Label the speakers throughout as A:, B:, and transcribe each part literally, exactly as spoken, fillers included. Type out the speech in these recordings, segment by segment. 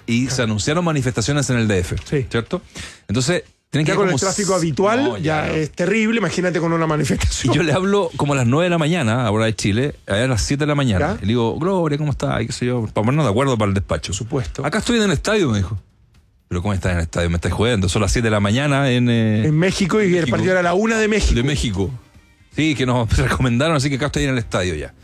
A: y se anunciaron manifestaciones en el D F,
B: Sí.
A: ¿cierto? Entonces, tienen que
B: Ya
A: ir
B: con
A: como
B: el tráfico
A: s-
B: habitual
A: No,
B: ya,
A: no.
B: es terrible, imagínate con una manifestación.
A: Y yo le hablo como a las nueve de la mañana, ahora de Chile, allá a las siete de la mañana.
B: ¿Ya?
A: Y le digo, Gloria, ¿cómo estás? Y qué sé yo, para ponernos de acuerdo para el despacho.
B: Por supuesto.
A: Acá estoy en el estadio, me dijo. ¿Pero cómo estás en el estadio? Me estás jodiendo. Son las siete de la mañana en, eh,
B: En México y el
A: México.
B: partido era la una de México.
A: de México. Sí, que nos recomendaron, así que acá estoy en el estadio ya.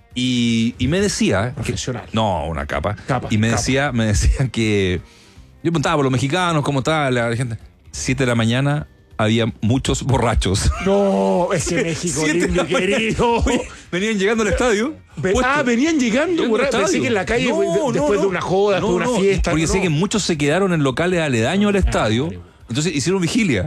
A: Y, y me decía... que-
B: Profesional.
A: no, una capa.
B: Capa,
A: y me
B: capa.
A: decía, me decía que... Yo preguntaba por los mexicanos, cómo tal, la gente... siete de la mañana había muchos borrachos.
B: No, ese México
A: Siete de
B: lindo
A: la
B: y querido.
A: mañana. Oye, venían llegando al estadio.
B: Ve-
A: puestos.
B: ah, venían llegando,
A: Llegando al
B: borra- pensé
A: estadio.
B: que en la calle
A: No,
B: de-
A: no,
B: después
A: no.
B: de una joda,
A: No,
B: después de
A: no,
B: una fiesta.
A: Porque
B: no.
A: sé que muchos se quedaron en locales aledaños al estadio. Entonces hicieron vigilia.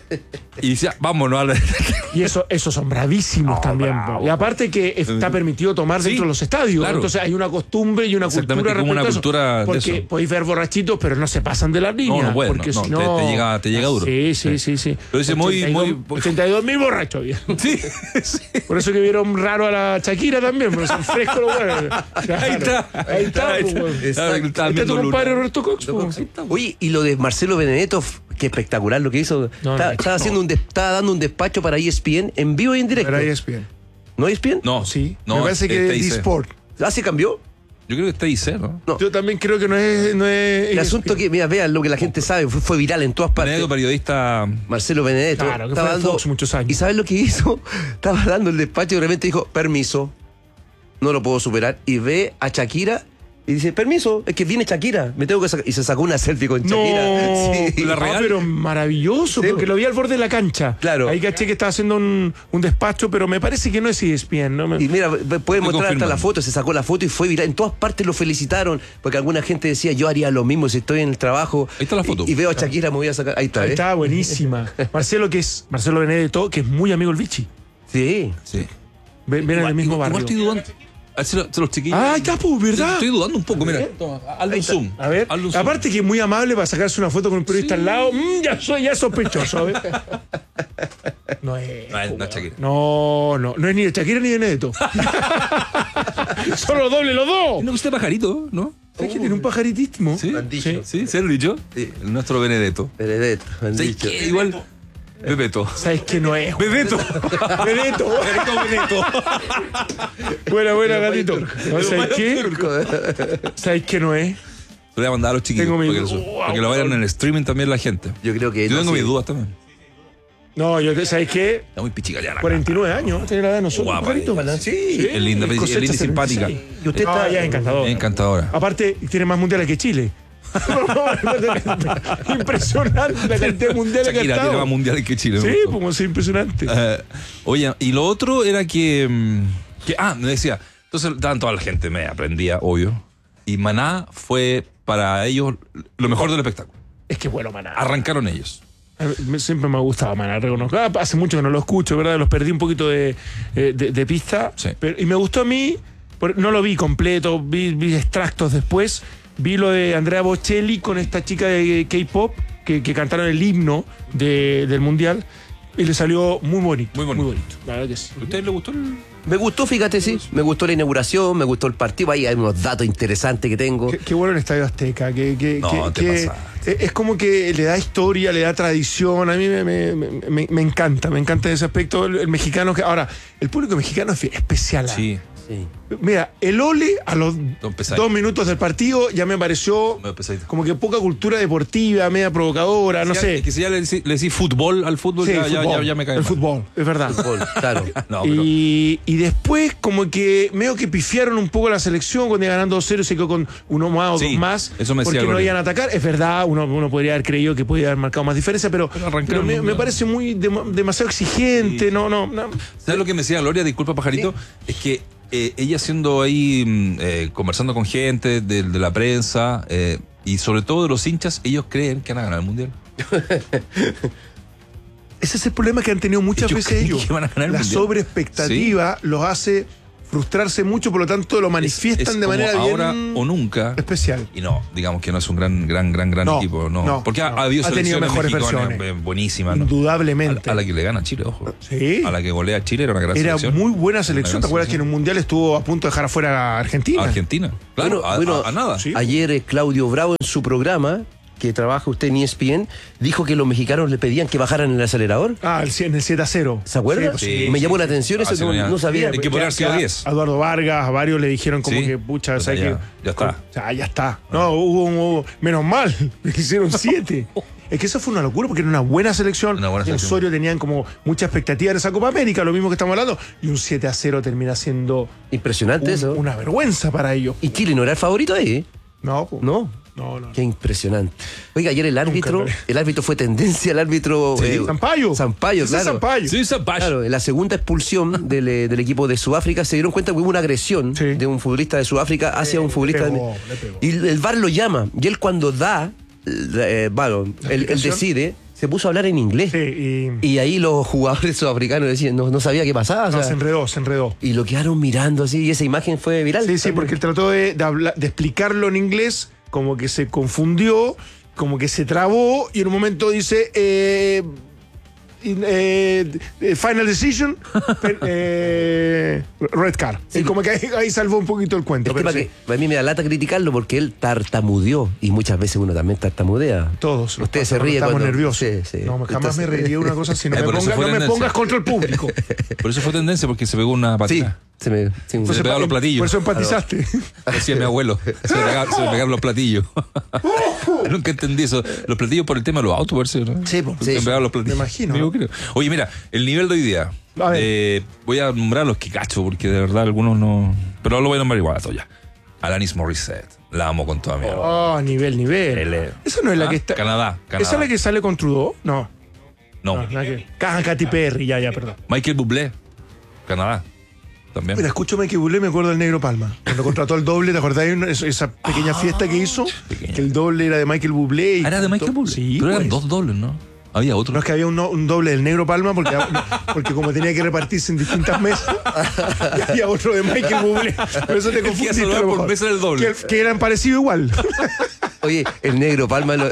A: Y decía, vámonos a la...
B: Y eso, esos son bravísimos
A: No,
B: también.
A: bravo.
B: po. Y aparte que está permitido tomar
A: Sí,
B: dentro de los estadios.
A: claro.
B: Entonces hay una costumbre y una
A: Exactamente,
B: cultura
A: como una
B: respecto a eso.
A: cultura de
B: Porque
A: eso.
B: podéis ver borrachitos, pero no se pasan de las líneas.
A: no pueden,
B: porque
A: no,
B: si
A: no,
B: no,
A: te- te llega- te llega duro.
B: Sí, sí, sí. sí.
A: Pero dice muy- muy-
B: ochenta y dos mil borrachos había.
A: Sí, sí.
B: Por eso que vieron raro a la Shakira también, porque son frescos los buenos.
A: Ahí está.
B: Ahí está,
A: Ahí
B: po,
A: está.
B: weón.
A: Estaba-
B: Ahí
A: estaba
B: está
A: viendo
B: tu compadre
A: Luna.
B: Roberto Cox. po.
C: Oye, y lo de Marcelo Benedetto, qué espectacular lo que hizo.
B: No,
C: Está-
B: no,
C: estaba,
B: no.
C: haciendo un des- estaba dando un despacho para E S P N en vivo y en directo.
B: Pero ahí es bien.
C: ¿No E S P N?
A: No,
B: Sí,
A: no,
B: me parece que
A: está
B: es
A: I C.
B: D-Sport.
C: ¿Ah, se cambió?
A: Yo creo que está I C, ¿no?
C: No.
B: Yo también creo que no es. No es
C: El asunto que, mira, vean lo que la gente sabe, fue, fue viral en todas partes.
A: Benedetto, periodista.
C: Marcelo Benedetto
B: Claro, que
C: estaba
B: fue en
C: dando.
B: Fox muchos años.
C: ¿Y sabes lo que hizo? Estaba dando el despacho y de repente dijo, permiso, no lo puedo superar. Y ve a Shakira y dice, permiso, es que viene Shakira, me tengo que sacar. Y se sacó una selfie con
B: No,
C: Shakira. Sí.
A: La
B: Ah,
A: real.
B: pero maravilloso,
C: Sí,
B: porque lo vi al borde de la cancha.
C: Claro.
B: Ahí caché que estaba haciendo un, un despacho, pero me parece que no es E S P N, ¿no? Me-
C: Y mira, puede mostrar hasta
A: confirman.
C: la foto, se sacó la foto y fue viral. En todas partes lo felicitaron, porque alguna gente decía, yo haría lo mismo si estoy en el trabajo.
A: Ahí está la foto.
C: Y, y veo a Shakira, me voy a sacar. Ahí está,
B: Ahí
C: ¿eh?
B: está, buenísima. Marcelo, que es Marcelo Benedetto, que es muy amigo del Vichy.
C: Sí.
A: Sí.
B: Ven, ven en el mismo
A: Igual
B: barrio.
A: estoy dudando. A ver si lo- si los chiquillos.
B: Ah, ahí está, pues, ¿verdad?
A: Estoy dudando un poco, mira. Toma, hazle un zoom.
B: A ver,
A: Hazle un zoom.
B: aparte que es muy amable para sacarse una foto con un periodista al lado, mm, ya soy ya sospechoso, a ver. No es.
A: No, es- no es Shakira.
B: No, no, no es ni de Shakira ni de Benedetto. Son los dobles, los dos.
A: No, usted pajarito, ¿no?
B: ¿Sabes que tiene un pajaritísimo?
A: Sí.
C: Me han dicho.
A: Sí, ¿se lo he dicho?
C: Sí.
A: El nuestro Benedetto.
C: Benedetto, me han
A: Sí,
C: dicho.
A: que igual. Bebeto.
B: ¿Sabes que no es?
A: Bebeto.
B: Benedetto.
A: Bebeto.
B: Buena, buena, gatito. ¿No sabes qué? ¿Sabes que no es?
A: Se lo voy a mandar a los chiquillos
B: Tengo mi-
A: para que, lo-
B: Wow,
A: para que lo vayan en el streaming también la gente.
C: Yo creo que.
A: Yo
C: no,
A: tengo
C: sí.
A: mis dudas también.
B: No, yo, ¿sabes qué?
A: Está muy pichicallana.
B: cuarenta y nueve años, tiene la edad de nosotros.
A: Guapa
B: pajarito.
A: ella.
C: Sí.
A: Es linda, es
B: cosecha
A: linda y simpática.
B: setenta y seis.
C: Y usted
B: No,
C: está.
B: ella es encantadora.
A: Es encantadora.
B: Aparte, tiene más mundiales que Chile. Impresionante la cantidad de mundiales que ha
A: Shakira
B: estado.
A: tiene más mundiales que Chile.
B: Sí,
A: me gustó.
B: pues es impresionante.
A: Eh, oye, y lo otro era que, mm, que. Ah, me decía. Entonces estaban toda la gente, me aprendía, obvio. Y Maná fue para ellos lo mejor del espectáculo.
B: Es que bueno, Maná.
A: Arrancaron ellos.
B: A mí me- Siempre me ha gustado Maná, reconozco. Ah, hace mucho que no lo escucho, ¿verdad? Los perdí un poquito de, eh, de, de pista.
A: Sí.
B: Pero- y me gustó a mí, por- no lo vi completo, vi, vi extractos después. Vi lo de Andrea Bocelli con esta chica de K-pop que, que cantaron el himno de- del mundial. Y le salió muy bonito.
A: Muy bonito.
B: La verdad que sí.
A: ¿A ustedes les gustó el.?
C: Me gustó, fíjate, sí. Me gustó la inauguración, me gustó el partido. Ahí hay unos datos interesantes que tengo.
B: Qué, qué bueno el Estadio Azteca, que, que-
A: No,
B: que-
A: te
B: que
A: pasaste.
B: es es como que le da historia, le da tradición. A mí me, me- me- me- me encanta, me encanta ese aspecto. El, el mexicano, que ahora, el público mexicano es especial. ¿ah?
A: Sí.
C: Sí.
B: Mira, el Ole a los
A: Don Pesadito.
B: dos minutos del partido ya me pareció
A: Medio pesadito.
B: como que poca cultura deportiva, media provocadora, no
A: Ya-
B: sé.
A: Que si ya le decí, le decí fútbol al fútbol,
B: Sí,
A: ya, ya-
B: fútbol,
A: ya- ya me cae
B: el
A: mal.
B: fútbol, es verdad.
C: Fútbol, claro.
A: No, pero.
B: Y, y después como que medio que pifiaron un poco la selección cuando iban ganando dos cero y se quedó con uno más o
A: Sí,
B: dos más
A: eso me decía
B: porque no
A: Gloria.
B: iban a atacar. Es verdad, uno, uno podría haber creído que podía haber marcado más diferencia, pero,
A: Pero arrancaron
B: pero me,
A: muy
B: me
A: bien.
B: parece muy dem- demasiado exigente.
A: Sí.
B: No, no, no.
A: ¿Sabes lo que me decía Gloria? Disculpa, pajarito. Es que eh, ella siendo ahí, mm, eh, conversando con gente de, de la prensa eh, y sobre todo de los hinchas, ellos creen que van a ganar el mundial.
B: Ese es el problema que han tenido muchas
A: Ellos
B: veces
A: creen
B: ellos.
A: que van a ganar el
B: La
A: mundial.
B: sobreexpectativa los hace frustrarse mucho, por lo tanto lo manifiestan
A: Es- es
B: de
A: como
B: manera
A: ahora
B: bien
A: o nunca.
B: especial.
A: Y no, digamos que no es un gran, gran, gran, gran
B: No,
A: equipo. No,
B: no,
A: porque ha,
B: no.
A: ha habido
B: Ha tenido
A: selecciones
B: mejores
A: mexicanas
B: versiones.
A: eh, buenísimas. ¿no?
B: Indudablemente.
A: A, a la que le gana Chile, ojo.
B: Sí.
A: A la que golea Chile era una gran
B: Era
A: selección.
B: muy buena
A: Una
B: selección.
A: gran
B: ¿Te acuerdas que en
A: selección.
B: un mundial estuvo a punto de dejar afuera a Argentina?
A: Argentina. Claro,
C: Bueno,
A: a,
C: bueno,
A: a- a nada.
B: sí.
C: Ayer eh, Claudio Bravo en su programa, que trabaja usted en E S P N, dijo que los mexicanos le pedían que bajaran el acelerador.
B: Ah, el, cien- el siete a cero.
C: ¿Se acuerda?
B: Sí,
A: Sí,
C: Me
A: sí,
C: llamó
A: sí.
C: la atención, eso
A: Ah, sí,
C: no,
A: ya.
C: no sabía.
A: Hay que poner sido diez.
B: A Eduardo Vargas, a varios le dijeron como
A: Sí.
B: que, pucha,
A: Puta,
B: ¿sabes
A: ya,
B: qué?
A: ya está.
B: O sea, ya está. No, hubo, hubo- menos mal, le hicieron siete. Es que eso fue una locura porque era una buena selección.
A: Una buena
B: En
A: selección.
B: Osorio tenían como mucha expectativa en esa Copa América, lo mismo que estamos hablando. Y un siete a cero termina siendo
C: Impresionante
B: un-
C: eso.
B: una vergüenza para ellos.
C: Y Chile no era el favorito ahí, ¿eh?
B: No, po.
C: No.
B: no, no.
C: Qué impresionante. Oiga, ayer el árbitro,
B: Nunca,
C: el árbitro fue tendencia, el árbitro
B: Sí, Sampaio.
C: Sampaio,
B: Ese es
C: claro.
B: Sampaio.
A: Sí, Zapash.
C: Claro, en la segunda expulsión del, eh, del equipo de Sudáfrica se dieron cuenta que hubo una agresión
B: Sí.
C: de un futbolista de Sudáfrica hacia un futbolista
B: le
C: de-
B: pegó, le pegó.
C: y el V A R lo llama y él cuando da, eh, bueno, él, él
B: explicación?
C: decide, se puso a hablar en inglés.
B: Sí, y
C: Y ahí los jugadores sudafricanos decían, no, no sabía qué pasaba. o
B: no,
C: sea,
B: se enredó, se enredó.
C: y lo quedaron mirando así y esa imagen fue viral.
B: Sí, sí, porque él trató de, de hablar- de explicarlo en inglés, como que se confundió, como que se trabó, y en un momento dice, eh, in- eh, eh, final decision, pen- eh, red card.
C: Sí.
B: Y como que ahí, ahí salvó un poquito el cuento.
C: El
B: Pero
C: tema
B: sí,
C: que a mí me da lata criticarlo porque él tartamudeó y muchas veces uno también tartamudea.
B: todos.
C: Usted
B: nos
C: se
B: pasa
C: ríe
B: estamos
C: cuando
B: nerviosos.
C: Sí, sí.
B: No, jamás
C: Entonces-
B: me reiría de una cosa así. No,
A: Eh,
B: me,
A: por eso
B: ponga-
A: fue
B: no me
A: tendencia.
B: pongas contra el público.
A: Por eso fue tendencia, porque se pegó una
C: Sí,
A: patada.
C: se me. sí,
A: Se le pegaban los platillos.
B: Por eso empatizaste.
A: Decía mi abuelo. Se le, pegaba- se le pegaron los platillos. Nunca entendí eso. Los platillos por el tema de los autos, por eso, ¿no?
C: Sí, po,
A: Se le
C: sí.
A: pegaban los platillos.
B: Me imagino,
A: Digo,
B: ¿no?
A: creo. Oye, mira, el nivel de hoy día.
B: A ver.
A: Eh, voy a nombrar los que cacho, porque de verdad algunos no. Pero lo voy a nombrar igual a todos ya. Alanis Morissette. La amo con toda mi alma.
B: Oh, nivel, nivel.
A: Él es-
B: Esa no es la
A: Ah,
B: que está.
A: Canadá, Canadá.
B: ¿Esa es la que sale con Trudeau? No.
A: No.
B: No, nada que. Caja Katy Perry, ya, ya, perdón.
A: Michael Bublé. Canadá. También.
B: Mira, escucho a Mickey Bublé, me acuerdo del Negro Palma. Cuando contrató al doble, ¿te acordás de una- esa- esa pequeña fiesta que hizo?
A: pequeña.
B: Que el doble era de Michael Bublé. y
A: Ah, era de Michael
B: cantó-
A: Bublé.
B: Sí,
A: pero eran
B: pues.
A: dos dobles, ¿no? Había otro.
B: No es que había un, no- un doble del Negro Palma porque, porque como tenía que repartirse en distintas mesas, y había otro de Michael Bublé. Por eso te
A: que
B: confundiste.
A: saludaba
B: a lo
A: por
B: mejor.
A: mesa del doble.
B: Que, que eran parecidos igual.
C: Oye, el negro Palma, lo-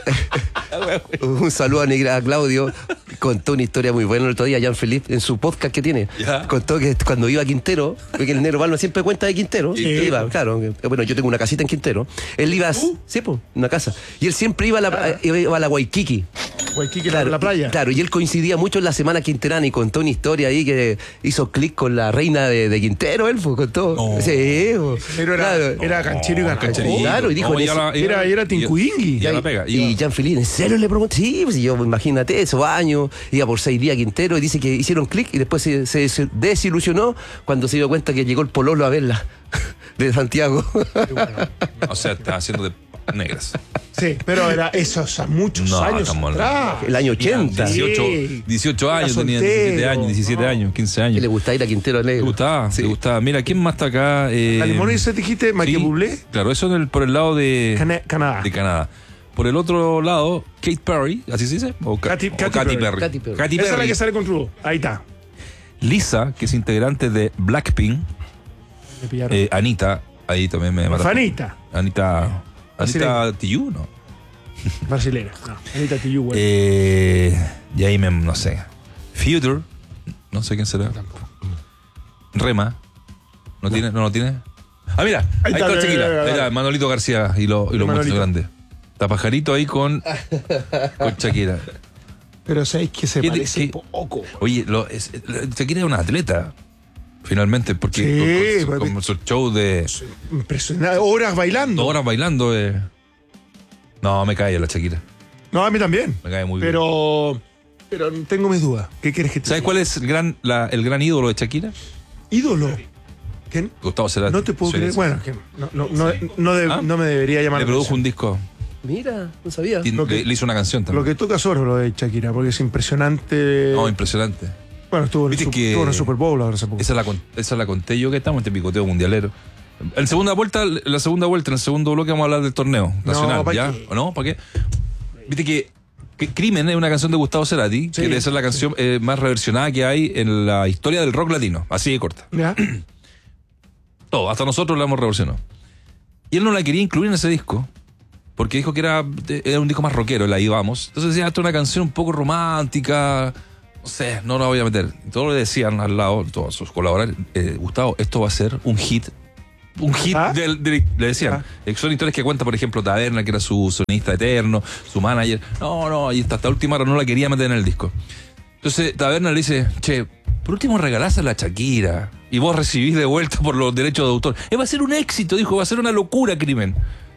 C: un saludo a, Negra- a Claudio, contó una historia muy buena el otro día, Jean-Philippe, en su podcast que tiene.
A: Ya.
C: Contó que cuando iba a Quintero, porque el negro Palma siempre cuenta de Quintero,
A: Sí.
C: iba, claro, que- bueno, yo tengo una casita en Quintero, él iba, a- sí, pues, una casa, y él siempre iba a la, iba a la Waikiki.
B: Waikiki, la- la playa.
C: Claro, y él coincidía mucho en la semana quinterana y contó una historia ahí que hizo clic con la reina de, de Quintero, él pues, contó.
A: No.
C: Sí, pues,
B: Pero era,
C: claro.
B: era canchero y
A: No,
B: garcajón.
A: cancherito.
C: Claro, y dijo
A: No,
C: en
A: ya
C: ese-
A: la- ya-
B: Era, era
A: ya-
B: Tincuingui.
A: Ya la pega.
C: Y
A: iba-
C: Jean-Philippe, ¿en serio le pregunté? Sí, pues yo, imagínate, esos años, iba por seis días a Quintero y dice que hicieron clic y después se, se- se desilusionó cuando se dio cuenta que llegó el pololo a verla de Santiago.
A: O sea, está haciendo de negras.
B: Sí, pero era eso, o sea, muchos
A: No,
B: años
A: estamos
B: atrás.
C: El año ochenta.
B: Sí.
A: dieciocho, dieciocho años,
B: Era
A: tenía
B: soltero,
A: diecisiete años, diecisiete
B: no.
A: años, quince
C: Que le
A: años.
C: gustaba ir a Quintero
A: ¿Te
C: Negro.
A: gustaba?
C: Sí.
A: ¿Te gustaba? Mira, ¿quién más está acá? Eh,
B: La limón ese dijiste, Michael
A: sí,
B: Bublé,
A: Claro, eso en el- por el lado de,
B: Cana- Canadá.
A: de Canadá. Por el otro lado, Kate Perry, ¿así se dice? O, Ka-
B: Katy-
A: o
B: Katy
A: Katy
B: Perry.
A: Perry.
C: Katy Perry.
A: Katy
B: Esa es la
A: Perry.
B: que sale con Trudeau. Ahí está.
A: Lisa, que es integrante de Blackpink.
B: Me pillaron.
A: Eh, Anita, ahí también me mataste.
B: Fanita,
A: Anita.
B: Brasileña.
A: Anita Tijoux, ¿no?
B: brasilera. No, Anita Tijoux, güey.
A: Eh, y ahí me, no sé. Future, no sé quién será. Rema, ¿no tiene? ¿No lo tiene? Ah, mira, ahí,
B: Ahí
A: está,
B: está,
A: Shakira.
B: ya, ya, ya.
A: Ahí está, Manolito García y, lo, y los monstruos
B: Manolito.
A: grandes. Está Pajarito ahí con, con Shakira.
B: Pero sabéis que se
A: ¿Qué-
B: parece
A: qué-
B: poco.
A: Oye, lo, es, Shakira es una atleta, finalmente, porque
B: Sí,
A: con, con-
B: porque-
A: con su show de
B: Impresionante. Horas bailando.
A: dos horas bailando. eh. No, me cae la Shakira.
B: No, a mí también.
A: Me cae muy bien.
B: Pero. Pero tengo mis dudas. ¿Qué quieres que te
A: ¿Sabes
B: diga?
A: cuál es el gran, la- el gran ídolo de Shakira?
B: Ídolo. ¿Quién?
A: Gustavo Cerati.
B: No te puedo
A: Sí,
B: creer.
A: sí.
B: Bueno, que no, no, no, no, de-
A: ¿Ah?
B: no me debería llamar.
A: Le
B: la
A: produjo
B: atención.
A: un disco.
C: Mira, no sabía.
A: Y
B: Lo que-
A: le, le hizo una canción
B: Lo
A: también.
B: que toca oro lo de Shakira, porque es impresionante.
A: No, impresionante.
B: Bueno, estuvo en, el,
A: Viste
B: Sup-
A: que-
B: estuvo en el Super Bowl ahora hace poco.
A: Esa la, con- esa la conté yo que estamos en este picoteo mundialero. En segunda vuelta, la segunda vuelta, en el segundo bloque vamos a hablar del torneo nacional,
B: ¿pa'
A: ¿ya?
B: qué?
A: ¿O no? ¿Para qué? Viste que, que Crimen es una canción de Gustavo Cerati,
B: Sí,
A: que debe ser la canción eh, más reversionada que hay en la historia del rock latino, así de corta.
B: ¿Ya?
A: Todo, hasta nosotros la hemos revolucionado. Y él no la quería incluir en ese disco, porque dijo que era, era un disco más rockero, la íbamos. Entonces decía, esto es una canción un poco romántica, no sé, no la voy a meter. Y todos le decían al lado, todos sus colaboradores, eh, Gustavo, esto va a ser un hit. Un hit,
B: ¿Ah?
A: del, del- le decían.
B: ¿Ah?
A: Son historias que cuenta, por ejemplo, Taberna, que era su sonista eterno, su manager. No, no, y hasta, hasta última hora no la quería meter en el disco. Entonces Taberna le dice, che, por último regalás a la Shakira y vos recibís de vuelta por los derechos de autor. Eh, va a ser un éxito, dijo, va a ser una locura, Crimen.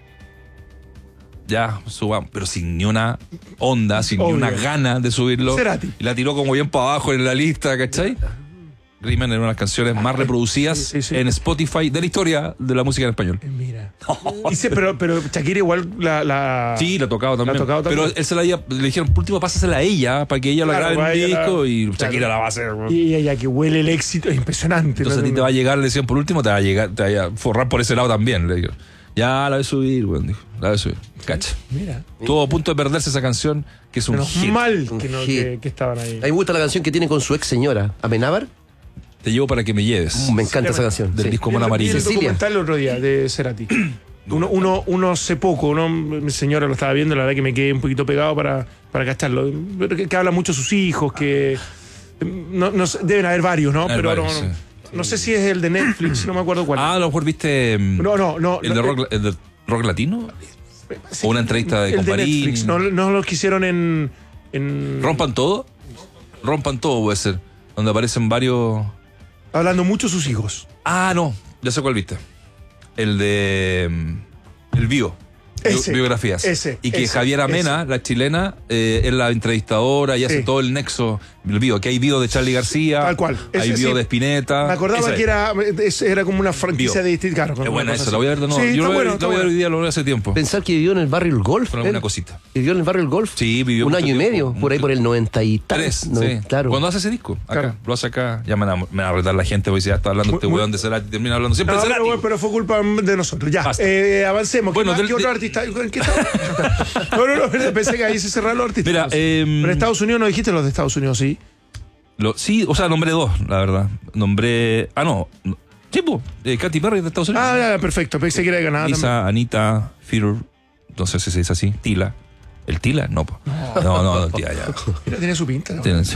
A: Ya, subamos, pero sin ni una onda, sin
B: Obvio.
A: ni una gana de subirlo.
B: Cerati.
A: Y la tiró como bien para abajo en la lista, ¿cachai? Crimen era una de las canciones más reproducidas
B: Sí, sí, sí.
A: en Spotify de la historia de la música en español.
B: Eh, Mira. Dice, pero, pero Shakira igual la. la...
A: Sí, la ha tocado también.
B: La ha tocado también.
A: Pero él se la había- le dijeron, por último, pásasela a ella para que ella la
B: Claro,
A: grabe en
B: para
A: un
B: ella la-
A: disco y
B: claro.
A: Shakira la va a hacer. ¿no?
B: Y ella que huele el éxito, es impresionante.
A: Entonces
B: ¿no?
A: a ti te va a llegar, le decían, por último, te va a llegar, te va a forrar por ese lado también. Le digo, ya la voy a subir, weón. Dijo, la voy a subir. Cacha.
B: Mira.
A: Estuvo a punto de perderse esa canción, que es un
B: Menos
A: hit.
B: mal
C: Un
B: que, no,
C: hit.
B: que, que estaban ahí.
C: A mí me gusta la canción que tiene con su ex señora, Amenábar.
A: Te llevo para que me lleves.
C: Me encanta esa canción.
A: Del
C: sí.
A: disco Mona
B: Vi el
A: Amarilla.
C: Cecilia.
B: documental el otro día de Cerati. Uno, uno, uno hace poco, uno, mi señora lo estaba viendo, la verdad que me quedé un poquito pegado para, para cacharlo. Pero Que, que habla mucho de sus hijos, que no, no sé, deben haber varios, ¿no?
A: Hay
B: Pero
A: varios,
B: no, no,
A: sí.
B: no sé si es el de Netflix, no me acuerdo cuál.
A: Ah, a lo mejor viste mm,
B: no, no, no.
A: el,
B: no,
A: de rock, el de rock latino.
B: sí,
A: o una entrevista de
B: el de
A: Comparini.
B: Netflix, no, no lo quisieron en, en
A: ¿Rompan todo? Rompan todo puede ser. Donde aparecen varios.
B: hablando mucho de sus hijos.
A: Ah, no, ya sé cuál viste. El de. mm, El bio. Bio-
B: Ese,
A: biografías.
B: ese,
A: y que
B: ese,
A: Javier Amena, la chilena, eh, es la entrevistadora y hace
B: Sí.
A: todo el nexo del bio. Que hay bio de Charly García.
B: Tal cual.
A: Hay
B: Ese
A: bio
B: sí.
A: de Spinetta.
B: Me acordaba
A: Esa
B: que
A: es.
B: era, es- era como una franquicia
A: Bio.
B: de distintos. Claro,
A: Es
B: una
A: buena
B: cosa
A: esa,
B: así.
A: la voy a ver de nuevo.
B: Sí,
A: Yo
B: está
A: lo voy,
B: bueno,
A: la
B: está
A: voy a ver
B: bueno.
A: hoy día, lo veo hace tiempo.
C: Pensar que vivió en el barrio El Golf.
A: Con alguna
C: ¿eh?
A: cosita.
C: Vivió en el barrio El Golf.
A: Sí, vivió
C: Un
A: mucho
C: año y
A: tiempo.
C: medio, por ahí por el noventa y tal.
A: Tres,
C: No,
A: sí.
C: Claro.
A: Cuando hace ese disco, acá,
B: Claro.
A: lo hace acá, ya me van a, me van a retar la gente porque si ya está hablando
B: Muy-
A: este
B: muy-
A: weón de Cerati, termina hablando siempre
B: No,
A: de
B: pero,
A: Cerati.
B: bueno, pero fue culpa de nosotros. Ya,
A: Basta.
B: eh, avancemos. ¿Qué,
A: Bueno,
B: más?
A: del-
B: ¿Qué otro
A: de-
B: artista? ¿En qué estaba? no, no, no, pensé que ahí se cerraron los artistas.
A: Mira, eh,
B: Pero en Estados Unidos no dijiste los de Estados Unidos, sí.
A: Lo- sí, o sea, nombré dos, la verdad. Nombré. Ah, no. no. Sí, pues, eh, Katy Perry de Estados Unidos.
B: Ah, ya, perfecto. Pensé que era de Canadá también.
A: Lisa, Anita, Fear, no sé si se dice así. Tila. ¿El Tila? No, po. no, no, no, tía, ya.
B: Mira, tiene su pinta. ¿no?
A: Tienen-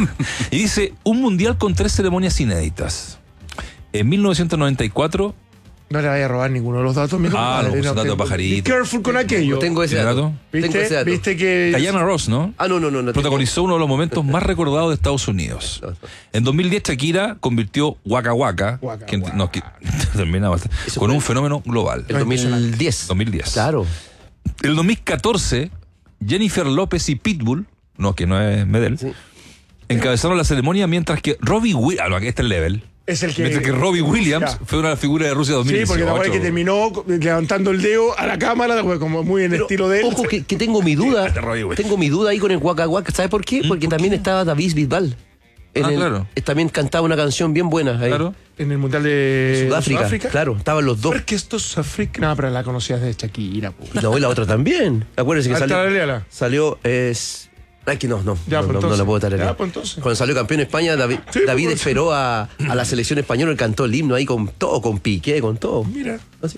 A: Y dice: un mundial con tres ceremonias inéditas. En mil novecientos noventa y cuatro.
B: No le vaya a robar ninguno de los datos, mi
A: Ah,
B: compadre.
A: no, pues, dato
B: Be
A: pajarito.
B: careful con aquello.
C: No tengo ese
A: ¿Tiene
C: dato.
A: dato?
C: Tengo ese
B: ¿Viste?
C: dato.
B: ¿Viste que
A: Diana Ross, ¿no?
C: Ah, no, no, no. no tengo-
A: Protagonizó uno de los momentos más recordados de Estados Unidos. En dos mil diez Shakira convirtió Waka Waka,
B: Waka
A: que-
B: Waka.
A: no, que- termina bastante,
C: Eso
A: con
C: fue-
A: un fenómeno global.
C: El dos mil diez.
A: dos mil diez.
C: Claro.
A: El dos mil catorce, Jennifer López y Pitbull, no, que no es Medel,
C: Sí.
A: encabezaron la ceremonia mientras que Robbie Williams, ah, no, aquí está el level,
B: es el que.
A: mientras que Robbie Williams
B: Ya.
A: fue una de las figuras de Rusia dos mil
B: Sí,
A: dieciocho.
B: porque la verdad es que terminó levantando el dedo a la cámara, pues, como muy en
C: Pero,
B: estilo de él.
C: Ojo, que, que tengo mi duda.
A: Este Robbie Williams.
C: Tengo mi duda ahí con el Waka Waka. ¿Sabes por qué? Porque también estaba David Bisbal. En
A: Ah,
C: el-
A: claro.
C: eh, También cantaba una canción bien buena ahí.
A: Claro.
B: En el Mundial de
C: Sudáfrica, Claro, estaban los dos.
B: Porque esto es África. No, pero la conocías de Shakira, pues.
C: Y no, y la otra también. Acuérdense que
B: Ahí está,
C: salió.
B: léala.
C: Salió. Es. Ay, que no, no.
B: Ya,
C: no,
B: pues
C: no, no
B: entonces.
C: la puedo estar
B: Ya, pues entonces.
C: Cuando salió campeón España, David,
B: Sí,
C: David
B: pues,
C: esperó a, a la selección española y cantó el himno ahí con todo, con Piqué, con todo.
B: Mira.
C: Así.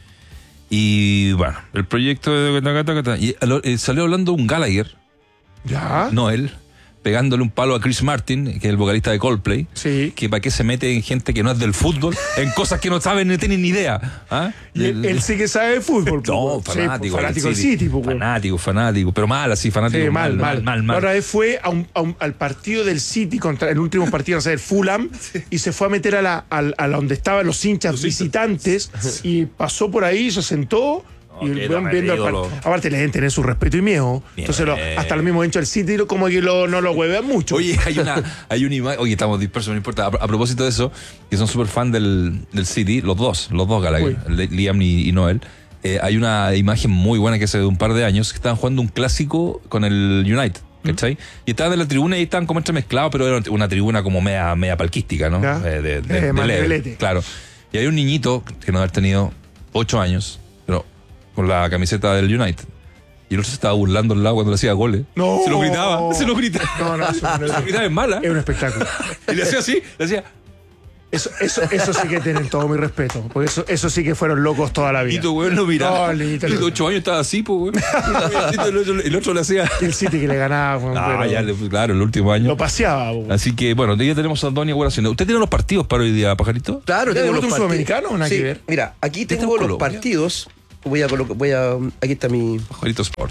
A: Y bueno, el proyecto de... Y eh, salió hablando un Gallagher,
B: Ya.
A: no él, pegándole un palo a Chris Martin, que es el vocalista de Coldplay.
B: Sí.
A: Que para qué se mete en gente que no es del fútbol, en cosas que no saben ni tienen ni idea. ¿Ah?
B: Y él, él sí que sabe de fútbol. pues,
A: No,
B: weón. Sí,
A: fanático.
B: pues, fanático del
A: City.
B: City, pues, weón.
A: Fanático, fanático. Pero mal, así, fanático.
B: Sí, mal, mal.
A: mal, mal.
B: La otra vez fue a un- a un- al partido del City contra el último partido, o sea, el Fulham, y se fue a meter a la, a, a la donde estaban los hinchas visitantes y pasó por ahí, se sentó.
A: No,
B: Y
A: qué
B: el weón viendo el
A: ídolo.
B: partido. Aparte, le deben tener su respeto y miedo.
A: Bien.
B: Entonces, lo- hasta los mismos hinchas del City, lo- como que lo- no lo huevean mucho.
A: Oye, hay una, hay una imagen. Oye, estamos dispersos, no importa. A, a propósito de eso, que son súper fan del, del C D, los dos, los dos Gallagher, Le- Liam y, y Noel. eh, hay una imagen muy buena que hace de un par de años que estaban jugando un clásico con el United. ¿Cachai? Y estaban en la tribuna y estaban como entremezclados, pero era una tribuna como media, media palquística, ¿no?
B: Ya.
A: Eh, de, de,
B: Eh,
A: de
B: más
A: leve,
B: nivelete.
A: claro. Y hay un niñito que no haber tenido ocho años, pero con la camiseta del United. Y el otro se estaba burlando al lado cuando le hacía goles.
B: No.
A: Se lo gritaba, se lo gritaba.
B: No, no, eso no
A: Se lo gritaba en mala.
B: es un espectáculo.
A: Y le hacía así, le hacía.
B: Eso, eso, eso sí que tienen todo mi respeto. Porque eso, eso sí que fueron locos toda la vida.
A: Lito, weón, lo miraba.
B: No, Lito,
A: Lito, ocho años estaba así, pues, weón. el, otro, el otro le hacía.
B: El City que le ganaba, weón,
A: Ah,
B: pero
A: ya, le- claro, el último año.
B: lo paseaba, weón.
A: Así que, bueno, ya tenemos a Doña Guaración. ¿Usted tiene los partidos para hoy día, Pajarito?
C: Claro,
B: ¿Ya
C: tengo
B: debutó
C: los
B: un
C: partidos.
B: sudamericano o nada
C: Sí,
B: que ver?
C: mira, aquí
A: Este
C: tengo
A: es
C: los
A: Colombia.
C: partidos. Voy a colocar, voy a. Aquí está mi.
A: Pajarito Sport.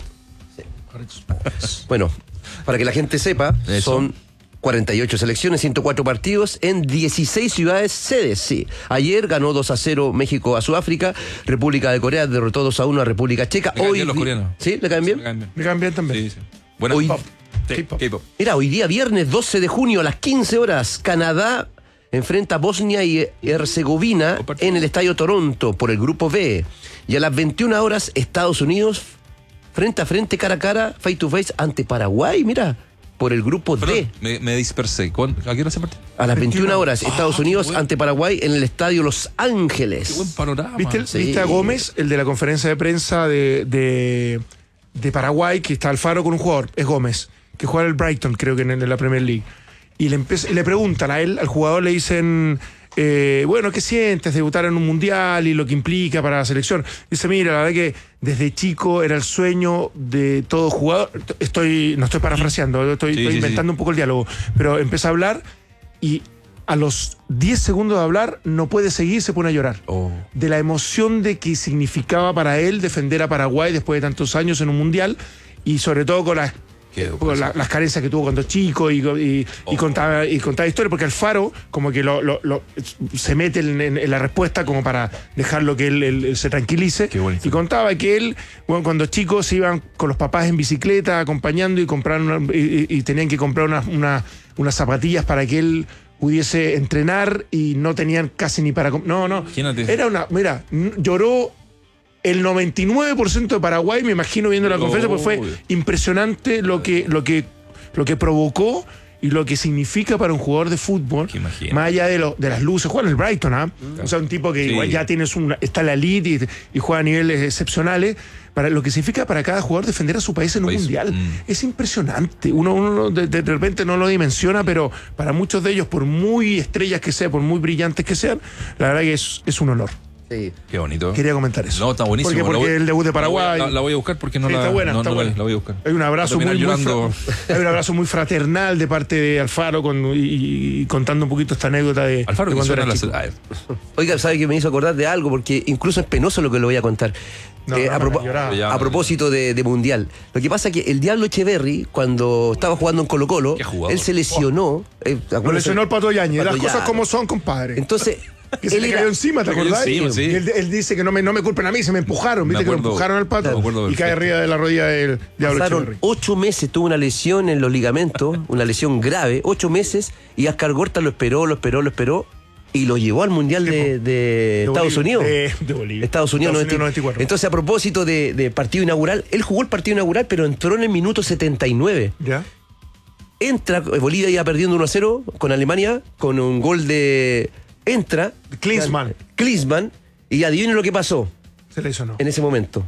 C: Bueno, para que la gente sepa,
A: Eso.
C: son cuarenta y ocho selecciones, ciento cuatro partidos en dieciséis ciudades sedes, sí. Ayer ganó dos a cero México a Sudáfrica, República de Corea derrotó dos a uno a República Checa.
A: Me caen
C: Hoy
A: bien los
C: di-
A: coreanos.
C: ¿Sí? ¿Le caen bien?
A: Me caen bien.
B: Me cambian también.
A: Sí, sí. Buenas.
C: Hoy-
B: Pop.
A: Sí,
B: K-pop.
A: K-pop.
C: Mira, hoy día viernes doce de junio a las quince horas, Canadá enfrenta a Bosnia y Herzegovina
A: Buen partido.
C: en el Estadio Toronto por el Grupo B. Y a las veintiuna horas, Estados Unidos frente a frente, cara a cara, face to face ante Paraguay, mira, por el Grupo D.
A: Perdón, me, me dispersé. ¿Cuándo- ¿A qué hora se partió?
C: A las veintiuna horas,
A: Ah,
C: Estados
A: qué
C: Unidos
A: bueno.
C: ante Paraguay en el Estadio Los Ángeles.
A: Qué buen panorama.
B: ¿Viste, el-
C: Sí.
B: ¿Viste a Gómez, el de la conferencia de prensa de, de, de Paraguay, que está Alfaro con un jugador? Es Gómez, que juega en el Brighton, creo que en, en la Premier League. Y le, empe- y le preguntan a él, al jugador le dicen, eh, bueno, ¿qué sientes debutar en un mundial y lo que implica para la selección? Dice, mira, la verdad que desde chico era el sueño de todo jugador. Estoy, no estoy parafraseando, estoy,
A: Sí,
B: estoy
A: sí,
B: inventando un poco el diálogo, pero empieza a hablar y a los diez segundos de hablar no puede seguir, se pone a llorar.
A: Oh.
B: De la emoción de que significaba para él defender a Paraguay después de tantos años en un mundial y sobre todo con las,
A: Qué
B: con la- las carencias que tuvo cuando chico y, y, y
A: Oh.
B: contaba, y contaba historias, porque Alfaro como que lo, lo- lo- se mete en, en- en la respuesta como para dejarlo que él, él- él se tranquilice.
A: Qué bonito.
B: Y contaba que él, bueno, cuando chicos se iban con los papás en bicicleta acompañando y, compraron una- y, y- y tenían que comprar una- una- unas zapatillas para que él pudiese entrenar y no tenían casi ni para... com- No, no.
A: Imagínate.
B: Era una... Mira, n- lloró el noventa y nueve por ciento de Paraguay, me imagino viendo la conferencia, porque fue
A: Uy.
B: impresionante lo que, lo que, lo que provocó y lo que significa para un jugador de fútbol,
A: Que imagino.
B: más allá de, lo- de las luces. Juega en el Brighton, ¿ah? O sea, un tipo que
A: Sí.
B: igual ya tienes una, está en la elite y, y juega a niveles excepcionales. Para lo que significa para cada jugador defender a su país en un
A: País.
B: mundial.
A: Mm.
B: Es impresionante. Uno, uno de, de repente no lo dimensiona, pero para muchos de ellos, por muy estrellas que sean, por muy brillantes que sean, la verdad que es, es un honor.
C: Sí.
A: Qué bonito.
B: Quería comentar eso.
A: No, está buenísimo.
B: Porque,
A: La
B: porque
A: voy-
B: el debut de Paraguay.
A: La, voy a- la voy a buscar porque no
B: Sí,
A: la,
B: está buena,
A: no-
B: está
A: no la-
B: buena.
A: la voy a buscar.
B: Hay un abrazo
A: Voy a
B: muy,
A: terminar
B: muy
A: llorando.
B: fra- hay un abrazo muy fraternal de parte de Alfaro con, y, y contando un poquito esta anécdota de,
A: Alfaro
B: de
A: que
B: cuando
A: suena
B: era
A: la
B: chico.
A: ah,
C: Oiga, ¿sabe que me hizo acordar de algo? Porque incluso es penoso lo que le voy a contar.
B: No,
C: Eh,
B: no,
C: a,
B: no,
C: propo-
B: lloraba.
A: Ya.
C: a propósito de, de Mundial. Lo que pasa es que el Diablo Echeverry, cuando estaba jugando en Colo Colo,
A: Qué jugador.
C: él se lesionó. eh,
B: Lo
C: acuérdese-
B: lesionó el Pato Yañez. Las
C: Pato
B: cosas
C: Yañez.
B: como son, compadre.
C: Entonces,
B: que se
C: él
B: le
C: era-
B: cayó encima, ¿te
A: Le cayó
B: acordás?
A: encima, sí.
B: Y él, él dice que no me, no me culpen a mí, se me empujaron.
A: Me
B: ¿Viste que lo
A: acuerdo-
B: empujaron al Pato?
A: me acuerdo
B: Y cae
A: perfecto.
B: arriba de la rodilla del Diablo
C: pasaron
B: Echeverry.
C: ocho meses, tuvo una lesión en los ligamentos, una lesión grave, ocho meses, y Ascar Gorta lo esperó, lo esperó, lo esperó, y lo llevó al Mundial de, de
B: De
C: Estados
B: Bolivia.
C: Unidos.
B: De, de Bolivia.
C: Estados Unidos, noventa
B: noventa y cuatro.
C: Entonces, a propósito de, de partido inaugural, él jugó el partido inaugural, pero entró en el minuto setenta y nueve.
B: ¿Ya?
C: Entra, eh, Bolivia iba perdiendo uno a cero con Alemania, con un gol de. Entra.
B: Klinsmann.
C: Klinsmann, y adivinen lo que pasó
B: Se lesionó.
C: en ese momento.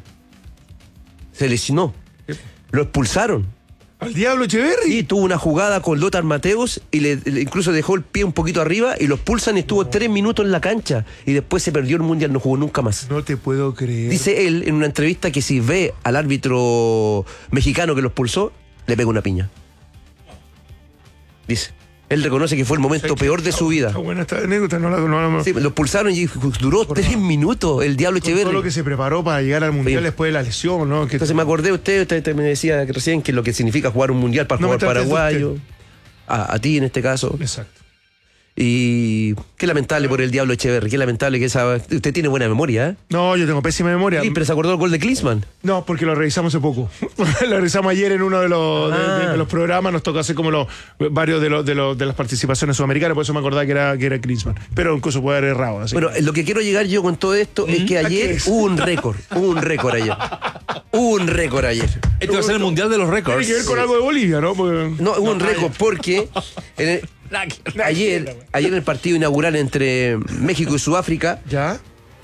C: Se lesionó. Lo expulsaron.
B: ¿Al Diablo Echeverry?
C: Y tuvo una jugada con Lothar Mateus y le, le- incluso dejó el pie un poquito arriba y lo expulsan y estuvo tres minutos en la cancha. Y después se perdió el mundial, no jugó nunca más.
B: No te puedo creer.
C: Dice él en una entrevista que si ve al árbitro mexicano que lo expulsó, le pega una piña. Dice. Él reconoce que fue el momento peor de su vida.
B: Está buena esta anécdota, no la no, la-
C: Sí, lo expulsaron y duró tres minutos el Diablo
B: con todo lo
C: Echeverry.
B: que se preparó para llegar al mundial
C: Sí.
B: después de la lesión, ¿no? Que
C: Entonces me acordé, usted, usted, usted me decía que recién que lo que significa jugar un mundial para
B: No me
C: jugar
B: trates de
C: paraguayo.
B: usted.
C: A, a ti en este caso.
B: Exacto.
C: Y qué lamentable por el Diablo Echeverry, qué lamentable que esa. Usted tiene buena memoria, ¿eh?
B: No, yo tengo pésima memoria.
C: Sí, pero se acordó del gol de Klinsmann.
B: No, porque lo revisamos hace poco. Lo revisamos ayer en uno de los, de-
C: Ah.
B: de, de los programas. Nos tocó hacer como los varios de, los, de, los, de las participaciones sudamericanas. Por eso me acordaba que era, que era Klinsmann. Pero incluso puede haber errado. Así.
C: Bueno, lo que quiero llegar yo con todo esto es que
B: ¿A qué
C: ayer
B: es?
C: hubo un récord. Hubo un récord ayer. Hubo un récord ayer.
A: Este va a ser el mundial de los
B: tiene
A: récords.
B: que ver con algo de Bolivia, ¿no? Porque-
C: No, hubo un récord porque en el- ayer, ayer en el partido inaugural entre México y Sudáfrica,
B: ¿Ya?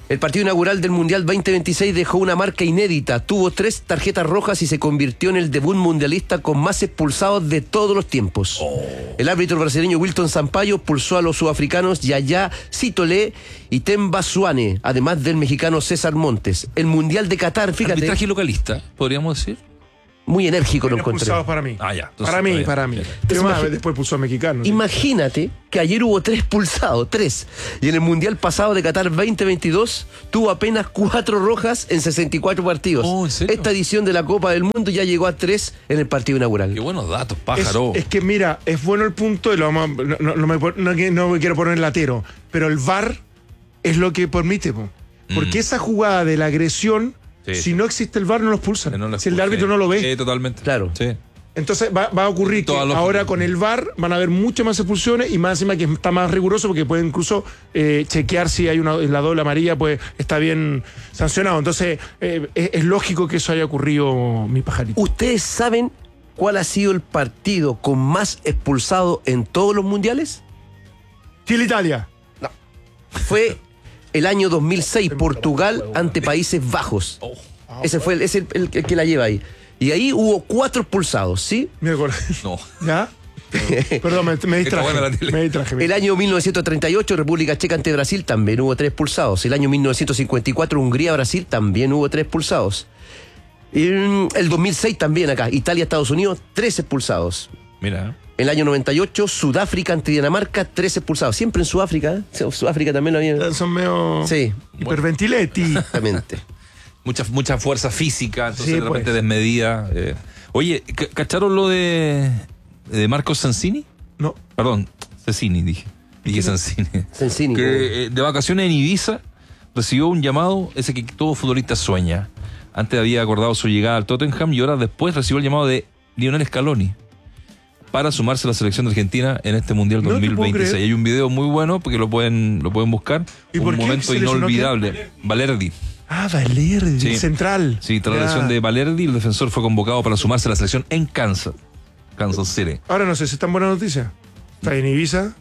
C: El partido inaugural del Mundial veinte veintiséis dejó una marca inédita. Tuvo tres tarjetas rojas y se convirtió en el debut mundialista con más expulsados de todos los tiempos. Oh. El árbitro brasileño Wilton Sampaio expulsó a los sudafricanos Yaya Sitole y Temba Suane, además del mexicano César Montes. El Mundial de Qatar, fíjate.
A: Arbitraje localista, podríamos decir.
C: Muy enérgico lo encontré.
B: Expulsados para mí.
A: Ah, ya. Entonces,
B: para mí,
A: bien.
B: para mí. Pero más, después pulsó a mexicanos.
C: Imagínate que ayer hubo tres expulsados, tres. Y en el Mundial pasado de Qatar veinte veintidós tuvo apenas cuatro rojas en sesenta y cuatro partidos.
A: Oh, ¿en serio?
C: Esta edición de la Copa del Mundo ya llegó a tres en el partido inaugural.
A: Qué buenos datos, pájaro.
B: Es, es que mira, es bueno el punto, y lo vamos a- no, no- no me, pon- no que- no me quiero poner latero, pero el V A R es lo que permite. Po. Porque
A: Mm.
B: esa jugada de la agresión,
A: Sí,
B: si
A: sí.
B: no existe el V A R, no lo expulsan.
A: Que no la
B: si el
A: expulse.
B: árbitro no lo ve.
A: Sí, totalmente.
C: Claro.
A: Sí.
B: Entonces va, va a ocurrir que
A: Toda lógica.
B: ahora con el V A R van a haber muchas más expulsiones y más encima que está más riguroso porque puede incluso eh, chequear si hay una la doble amarilla, pues está bien sancionado. Entonces eh, es, es lógico que eso haya ocurrido, mi pajarito.
C: ¿Ustedes saben cuál ha sido el partido con más expulsados en todos los mundiales?
B: Chile-Italia.
C: Fue el año dos mil seis, Portugal ante Países Bajos.
A: Oh.
C: Ese fue el, ese el, el- el que la lleva ahí. Y ahí hubo cuatro expulsados, ¿sí?
B: Miércoles.
A: No.
B: ¿Ya? Perdón, me, me
A: Está buena la
B: distraje.
A: tele.
B: Me distraje. me
C: El año mil novecientos treinta y ocho, República Checa ante Brasil, también hubo tres expulsados. El año mil novecientos cincuenta y cuatro, Hungría-Brasil, también hubo tres expulsados. Y, mm, el dos mil seis también acá, Italia-Estados Unidos, tres expulsados.
A: Mira.
C: El año noventa y ocho, Sudáfrica ante Dinamarca, tres expulsados. Siempre en Sudáfrica, ¿eh? Sudáfrica también lo había.
B: Son medio
C: Sí,
B: hiperventiletti.
C: exactamente.
A: Mucha, mucha fuerza física, entonces
B: Sí,
A: de repente
B: pues.
A: desmedida. eh. Oye, ¿ca- ¿cacharon lo de, de Marcos Sansini?
B: No.
A: Perdón, Cecchini dije. Dije Sansini.
C: Sencini.
A: Que eh, de vacaciones en Ibiza recibió un llamado, ese que todo futbolista sueña. Antes había acordado su llegada al Tottenham y ahora después recibió el llamado de Lionel Scaloni para sumarse a la selección de Argentina en este Mundial
B: No te
A: dos mil veintiséis.
B: puedo creer.
A: Hay un video muy bueno porque lo pueden, lo pueden buscar.
B: ¿Y
A: un
B: por qué
A: momento
B: seleccionó
A: inolvidable. Valerdi.
B: Ah, Valerdi,
A: Sí.
B: central.
A: Sí, tras la
B: Ya.
A: lesión de Valerdi, el defensor fue convocado para sumarse a la selección en Kansas. Kansas City.
B: Ahora no sé si es tan buena noticia. Está en Ibiza.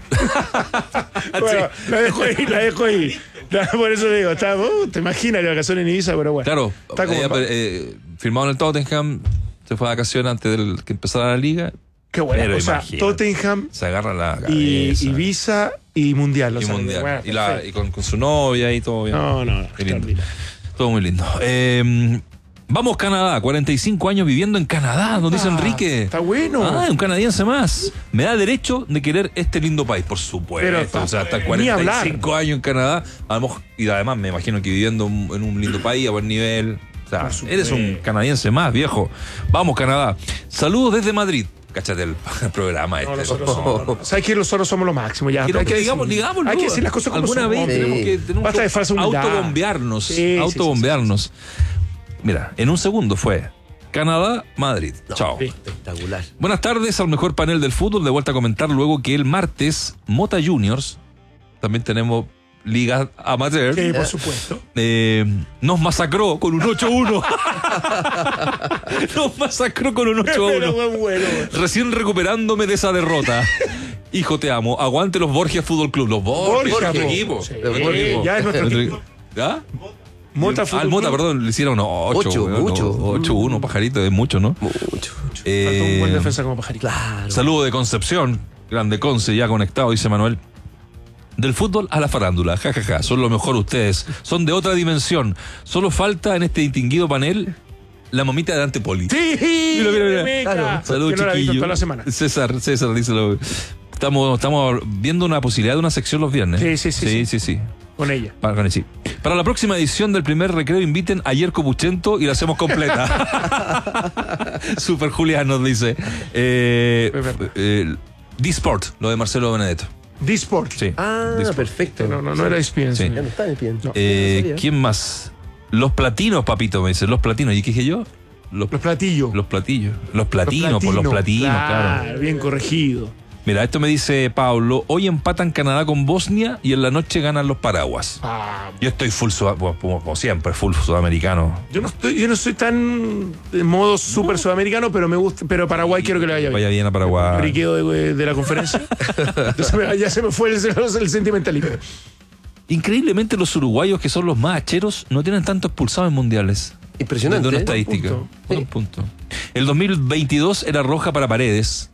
B: Bueno, la dejo ahí, la dejo ahí. La- Por eso digo, está, uh, te imaginas la vacación en Ibiza, pero bueno.
A: Claro,
B: Está como-
A: eh, eh, firmado en el Tottenham, se fue de vacaciones antes de que empezara la liga.
B: Qué bueno.
A: Pero
B: O sea,
A: imagínate.
B: Tottenham
A: Se agarra la
B: y
A: cabeza.
B: Ibiza y Mundial. O
A: Y
B: sea,
A: mundial.
B: bueno,
A: y la-
B: perfecto.
A: y con, con su novia y todo bien.
B: No, no, no.
A: Qué lindo.
B: extraordinario.
A: Todo muy lindo. Eh, vamos, Canadá. cuarenta y cinco años viviendo en Canadá, nos dice
B: Ah,
A: Enrique.
B: está bueno.
A: Ah, un canadiense más. Me da derecho de querer este lindo país, por supuesto.
B: Pero,
A: o sea, hasta
B: ni
A: cuarenta y cinco
B: hablar.
A: años en Canadá. A lo mejor- y además me imagino que viviendo un- en un lindo país a buen nivel. O sea,
B: Por supuesto.
A: eres un canadiense más, viejo. Vamos, Canadá. Saludos desde Madrid. Cáchate el programa este.
B: No, nosotros somos. ¿Sabes que nosotros somos lo máximo? Ya,
A: Quiero
B: hay
A: que
B: que
A: digamos,
B: decir-
A: digámoslo.
B: Hay que decir las cosas como
A: Alguna
B: son.
A: vez
B: hombre.
A: tenemos
C: Sí.
A: que tenemos
B: Basta
A: que
B: de falsa humildad.
A: autobombearnos.
B: Sí, sí, sí,
A: autobombearnos. Mira, en un segundo fue Canadá, Madrid. Chao.
B: Sí.
C: Espectacular.
A: Buenas tardes al mejor panel del fútbol. De vuelta a comentar luego que el martes, Mota Juniors, también tenemos Liga Amateur,
B: Sí, por supuesto.
A: eh, nos masacró con un ocho uno. Nos masacró con un ocho
B: Pero
A: uno.
B: fue bueno.
A: Recién recuperándome de esa derrota. Hijo, te amo. Aguante los Borgia Fútbol Club. Los Borgia,
B: Borja,
A: nuestro
B: po.
A: equipo.
B: Sí,
A: Nuestro equipo.
B: ya es nuestro
A: Nuestro
B: equipo.
A: ¿Ya?
B: Mota
A: ah, el
B: Fútbol
A: Mota,
B: Club.
A: perdón, le hicieron ocho.
C: Ocho, mucho.
A: ocho uno, pajarito, es mucho, ¿no?
C: Mucho.
A: Eh,
B: Falta un buen defensa como pajarito.
C: Claro.
A: Saludo de Concepción, grande Conce, ya conectado, dice Manuel. Del fútbol a la farándula, jajaja, ja, ja. Son lo mejor ustedes, son de otra dimensión. Solo falta en este distinguido panel la mamita de Dante Poli.
B: Sí,
A: Mira, mira, mira.
B: Rebeca.
C: Claro.
A: Saludos,
B: Que no la he visto
A: chiquillo.
B: toda la semana.
A: César, César, díselo. Estamos, estamos viendo una posibilidad de una sección los viernes.
B: Sí, sí, sí,
A: Sí,
B: sí.
A: sí, sí.
B: Con ella.
A: Para, con- sí. Para la próxima edición del primer recreo inviten a Yerko Puchento y la hacemos completa. Super Julián nos dice. Eh,
B: Es verdad.
A: eh, D-Sport, lo de Marcelo Benedetto.
B: D-Sport.
A: Sí.
C: Ah,
A: D-Sport.
C: perfecto.
B: No, no, no era E S P N.
A: Sí.
C: Ya no está en el pie.
B: No.
A: Eh, ¿Quién más? Los platinos, papito, me dice. Los platinos. ¿Y qué dije yo? Los,
B: Los platillos.
A: los platillos. Los platinos, por los platinos, claro.
B: Bien corregido.
A: Mira, esto me dice Pablo. Hoy empatan Canadá con Bosnia y en la noche ganan los paraguas.
B: Ah,
A: Yo estoy full, sud- bueno, como, como siempre, full sudamericano.
B: yo no estoy, yo no soy tan de modo súper sudamericano, pero me gusta, pero Paraguay quiero que le vaya bien.
A: Vaya bien a Paraguay.
B: Riqueo de, de la conferencia. Entonces me- ya se me fue el, el sentimentalismo.
A: Increíblemente los uruguayos, que son los más hacheros, no tienen tanto expulsados en mundiales.
C: Impresionante.
A: De una
C: ¿eh?
A: estadística.
B: Buen punto.
A: Buen punto. El dos mil veintidós era roja para Paredes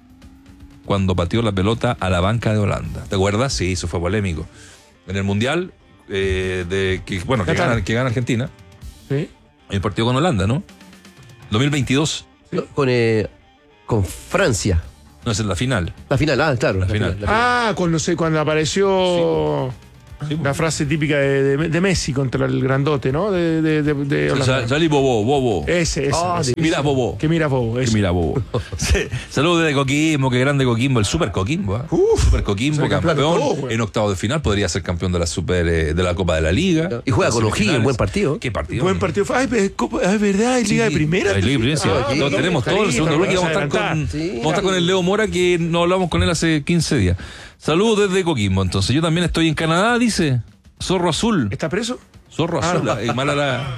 A: cuando pateó la pelota a la banca de Holanda. ¿Te acuerdas? Sí, eso fue polémico. En el mundial, eh, de que, bueno, que gana, que gana Argentina,
B: ¿Sí?
A: el partido con Holanda, ¿no? dos mil veintidós.
C: No, con, eh, con Francia.
A: No, es en la final.
C: La final, ah, claro.
A: La final.
C: la final.
B: Ah, cuando, se, cuando apareció
A: Sí,
B: la frase típica de, de, de Messi contra el grandote, ¿no? De, de, de, de
A: O
B: Holanda.
A: sea, salí Bobo, Bobo.
B: Ese, ese.
C: Ah,
B: ese.
C: de-
A: Mira, Bobo.
B: Que mira Bobo,
A: Que
B: ese.
A: mira, Bobo. Sí. Saludos desde Coquimbo, qué grande Coquimbo, el Super Coquimbo. ¿eh?
B: Uf,
A: Super Coquimbo,
B: se
A: campeón.
B: aplastó, güey.
A: En octavos de final podría ser campeón de la Super eh, de la Copa de la Liga.
C: Y juega con O'Higgins,
A: Semifinales.
C: buen partido.
A: ¿Qué partido?
B: Buen partido. Ay, pero es Copa- ah, es verdad, es Liga de Primera.
A: Hay Liga de Primera, sí.
B: Ah,
A: Todos
B: no,
A: tenemos
B: está
A: todo el
B: ahí,
A: segundo
B: pero
A: bloque y vamos a estar
B: vamos a
A: con,
B: adelantar.
C: Sí.
A: vamos a estar con el Leo Mora, que no hablamos con él hace quince días. Saludos desde Coquimbo. Entonces, yo también estoy en Canadá, dice Zorro Azul.
B: ¿Está preso?
A: Zorro
B: Ah,
A: Azul.
B: no.
A: eh, mala la...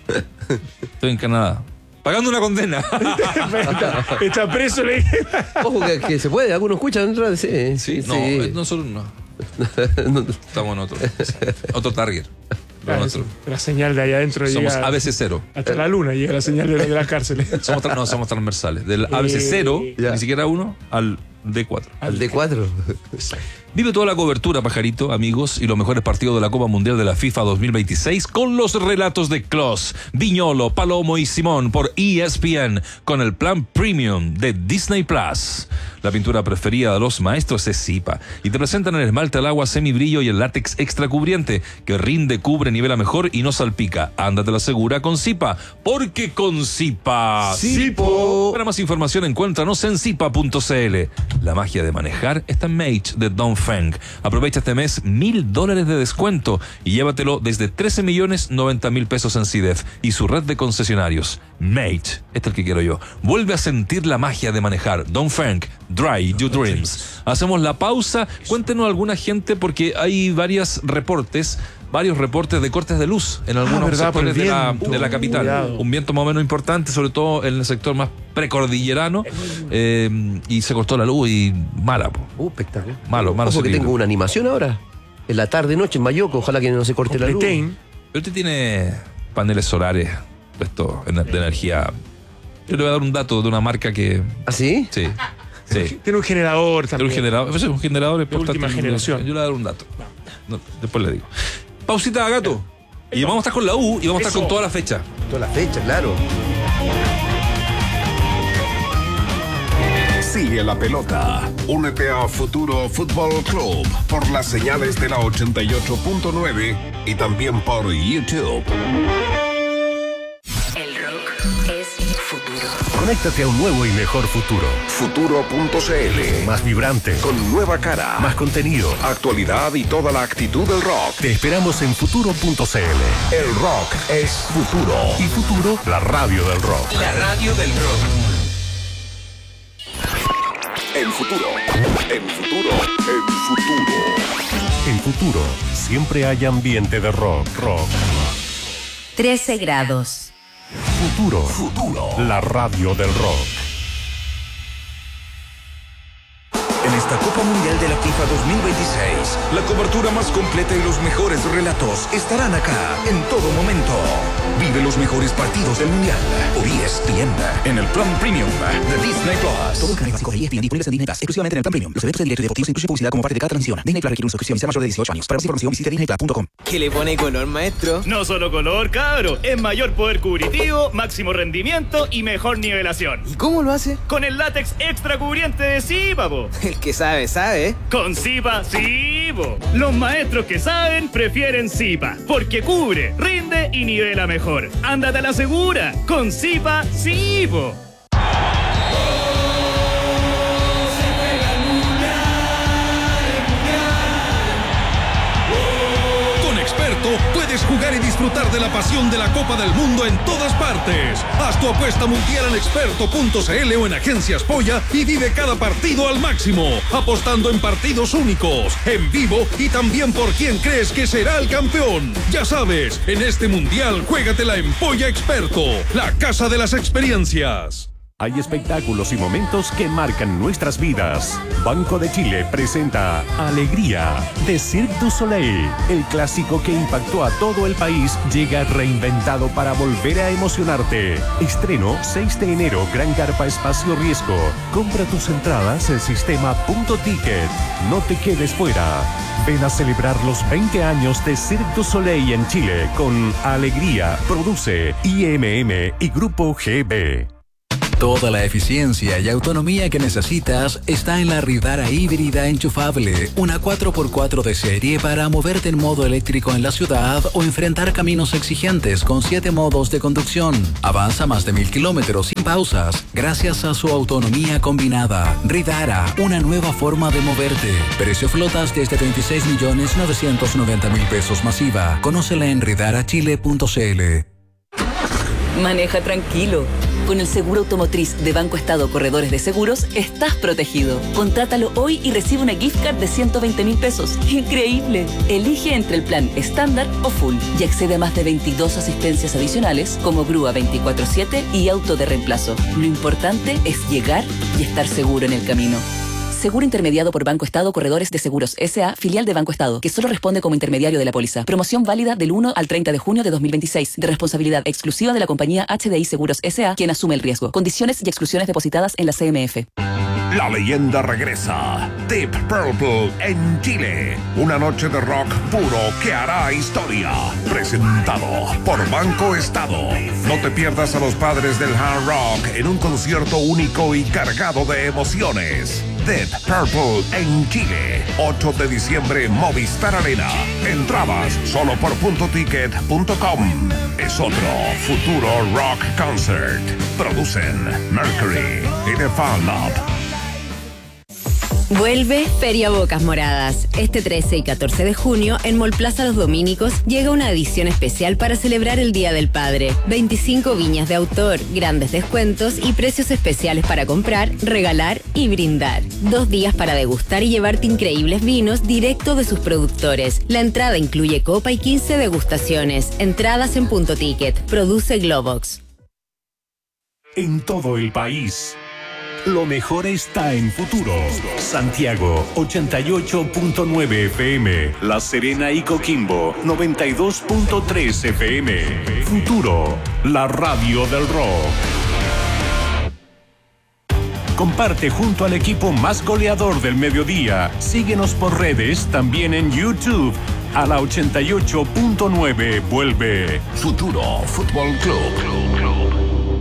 A: Estoy en Canadá. Pagando una condena.
B: está, está preso, le dije.
C: Ojo que, que se puede, algunos escuchan. Sí,
A: Sí, no, eh, nosotros no.
C: No.
A: Estamos en otro. Otro target. Lo
B: Ah,
A: nuestro.
B: la señal de allá adentro
A: Somos
B: llega
A: A B C cero.
B: hasta la luna, llega la señal de, de las cárceles.
A: Somos, tra- no, somos transversales. Del A B C cero,
C: Ya.
A: ni siquiera uno, al D cuatro.
C: Al D cuatro.
A: Vive toda la cobertura, pajarito, amigos, y los mejores partidos de la Copa Mundial de la FIFA dos mil veintiséis con los relatos de Kloss, Viñolo, Palomo y Simón por E S P N con el plan Premium de Disney Plus. La pintura preferida de los maestros es Zipa y te presentan el esmalte al agua semibrillo y el látex extra cubriente que rinde, cubre, nivela mejor y no salpica. Ándate la segura con Zipa, porque con Zipa...
C: Zipo.
A: Para más información encuéntranos en zipa punto c l. La magia de manejar está en Mage de Don Feng. Aprovecha este mes mil dólares de descuento y llévatelo desde trece millones noventa mil pesos en C I D E F y su red de concesionarios. Mage, este es el que quiero yo. Vuelve a sentir la magia de manejar. Don Feng, Dry Your Dreams. Hacemos la pausa. Cuéntenos alguna gente porque hay varios reportes. Varios reportes de cortes de luz en algunos
B: verdad, por el
A: sectores de la,
B: viento.
A: de la capital.
B: Cuidado.
A: Un viento más o menos importante, sobre todo en el sector más precordillerano. Eh, y se cortó la luz y mala, po.
C: Uh, espectacular.
A: Malo, malo
C: Ojo
A: ese
C: que
A: libro.
C: tengo una animación ahora. En la tarde noche en Mayoco, ojalá que no se corte la luz.
B: Petén.
A: Pero usted tiene paneles solares de, esto, de energía. Yo le voy a dar un dato de una marca que.
C: ¿Ah, sí?
A: Sí. Sí.
B: Tiene un generador
A: Tiene
B: también.
A: un generador. Pues es un generador
B: De
A: importante.
B: última generación.
A: Yo le voy a dar un dato. No, después le digo. Pausita, gato. Y vamos a estar con la U y vamos a estar
B: Eso.
A: con toda la fecha.
C: Toda la fecha, claro.
D: Sigue la pelota. Únete a Futuro Fútbol Club por las señales de la ochenta y ocho punto nueve y también por YouTube.
E: El rock es futuro.
F: Conéctate a un nuevo y mejor futuro.
D: Futuro punto c l.
F: Más vibrante,
D: Con nueva cara,
F: más contenido.
D: actualidad y toda la actitud del rock.
F: Te esperamos en futuro punto c l.
D: El rock es futuro.
F: Y Futuro, la radio del rock.
G: La radio del rock.
D: En futuro. En futuro. En futuro.
F: En Futuro, siempre hay ambiente de rock. Rock.
E: trece grados.
F: Futuro. Futuro. La radio del rock.
G: En esta Copa Mundial de la FIFA dos mil veintiséis, la cobertura más completa y los mejores relatos estarán acá en todo momento. Vive los mejores partidos del Mundial por E S P N en el plan Premium de Disney Plus.
H: Todo el canal básico de E S P N disponibles en Disney Plus, exclusivamente en el plan Premium. Los eventos en directo y deportivos incluyen publicidad como parte de cada transmisión. Disney Plus requiere una suscripción y sea mayor de dieciocho años. Para más información visite disney plus punto com.
I: ¿Qué le pone color, maestro?
J: No solo color, cabro, es mayor poder cubritivo, máximo rendimiento y mejor nivelación.
I: ¿Y cómo lo hace?
J: Con el látex extra cubriente de Zipa, po.
I: El que sabe, sabe.
J: Con Zipa, sí, po. Los maestros que saben prefieren Zipa, porque cubre, rinde y nivela mejor. Ándate a la segura, con Zipa, sí, po.
K: Con Experto puedes jugar y disfrutar de la pasión de la Copa del Mundo en todas partes. Haz tu apuesta mundial en experto punto c l o en Agencias Polla y vive cada partido al máximo, apostando en partidos únicos, en vivo y también por quién crees que será el campeón. Ya sabes, en este mundial juégatela en Polla Experto, la casa de las experiencias.
F: Hay espectáculos y momentos que marcan nuestras vidas. Banco de Chile presenta Alegría de Cirque du Soleil. El clásico que impactó a todo el país llega reinventado para volver a emocionarte. Estreno seis de enero, Gran Carpa Espacio Riesgo. Compra tus entradas en sistema punto ticket. No te quedes fuera. Ven a celebrar los veinte años de Cirque du Soleil en Chile con Alegría. Produce I M M y Grupo G B.
L: Toda la eficiencia y autonomía que necesitas está en la Ridara híbrida enchufable, una cuatro por cuatro de serie para moverte en modo eléctrico en la ciudad o enfrentar caminos exigentes con siete modos de conducción. Avanza más de mil kilómetros sin pausas gracias a su autonomía combinada. Ridara, una nueva forma de moverte. Precio flotas desde veintiséis millones novecientos noventa mil pesos masiva. Conócela en ridara chile punto c l.
M: Maneja tranquilo. Con el seguro automotriz de Banco Estado Corredores de Seguros, estás protegido. Contrátalo hoy y recibe una gift card de ciento veinte mil pesos. ¡Increíble! Elige entre el plan estándar o full y accede a más de veintidós asistencias adicionales como grúa veinticuatro siete y auto de reemplazo. Lo importante es llegar y estar seguro en el camino. Seguro intermediado por Banco Estado Corredores de Seguros S A, filial de Banco Estado, que solo responde como intermediario de la póliza. Promoción válida del uno al treinta de junio de dos mil veintiséis, de responsabilidad exclusiva de la compañía H D I Seguros S A, quien asume el riesgo. Condiciones y exclusiones depositadas en la C M F.
D: La leyenda regresa. Deep Purple en Chile. Una noche de rock puro que hará historia. Presentado por Banco Estado. No te pierdas a los padres del hard rock en un concierto único y cargado de emociones. Deep Purple en Chile. ocho de diciembre, Movistar Arena. Entradas solo por punto ticket punto com. Es otro futuro rock concert. Producen Mercury y The Fan Lab.
N: Vuelve Feria Bocas Moradas. Este trece y catorce de junio, en Mall Plaza Los Dominicos, llega una edición especial para celebrar el Día del Padre. veinticinco viñas de autor, grandes descuentos y precios especiales para comprar, regalar y brindar. Dos días para degustar y llevarte increíbles vinos directo de sus productores. La entrada incluye copa y quince degustaciones. Entradas en Punto Ticket. Produce Globox.
F: En todo el país, lo mejor está en Futuro. Santiago, ochenta y ocho punto nueve F M. La Serena y Coquimbo, noventa y dos punto tres F M. Futuro, la radio del rock. Comparte junto al equipo más goleador del mediodía. Síguenos por redes, también en YouTube. A la ochenta y ocho punto nueve vuelve
D: Futuro Fútbol Club.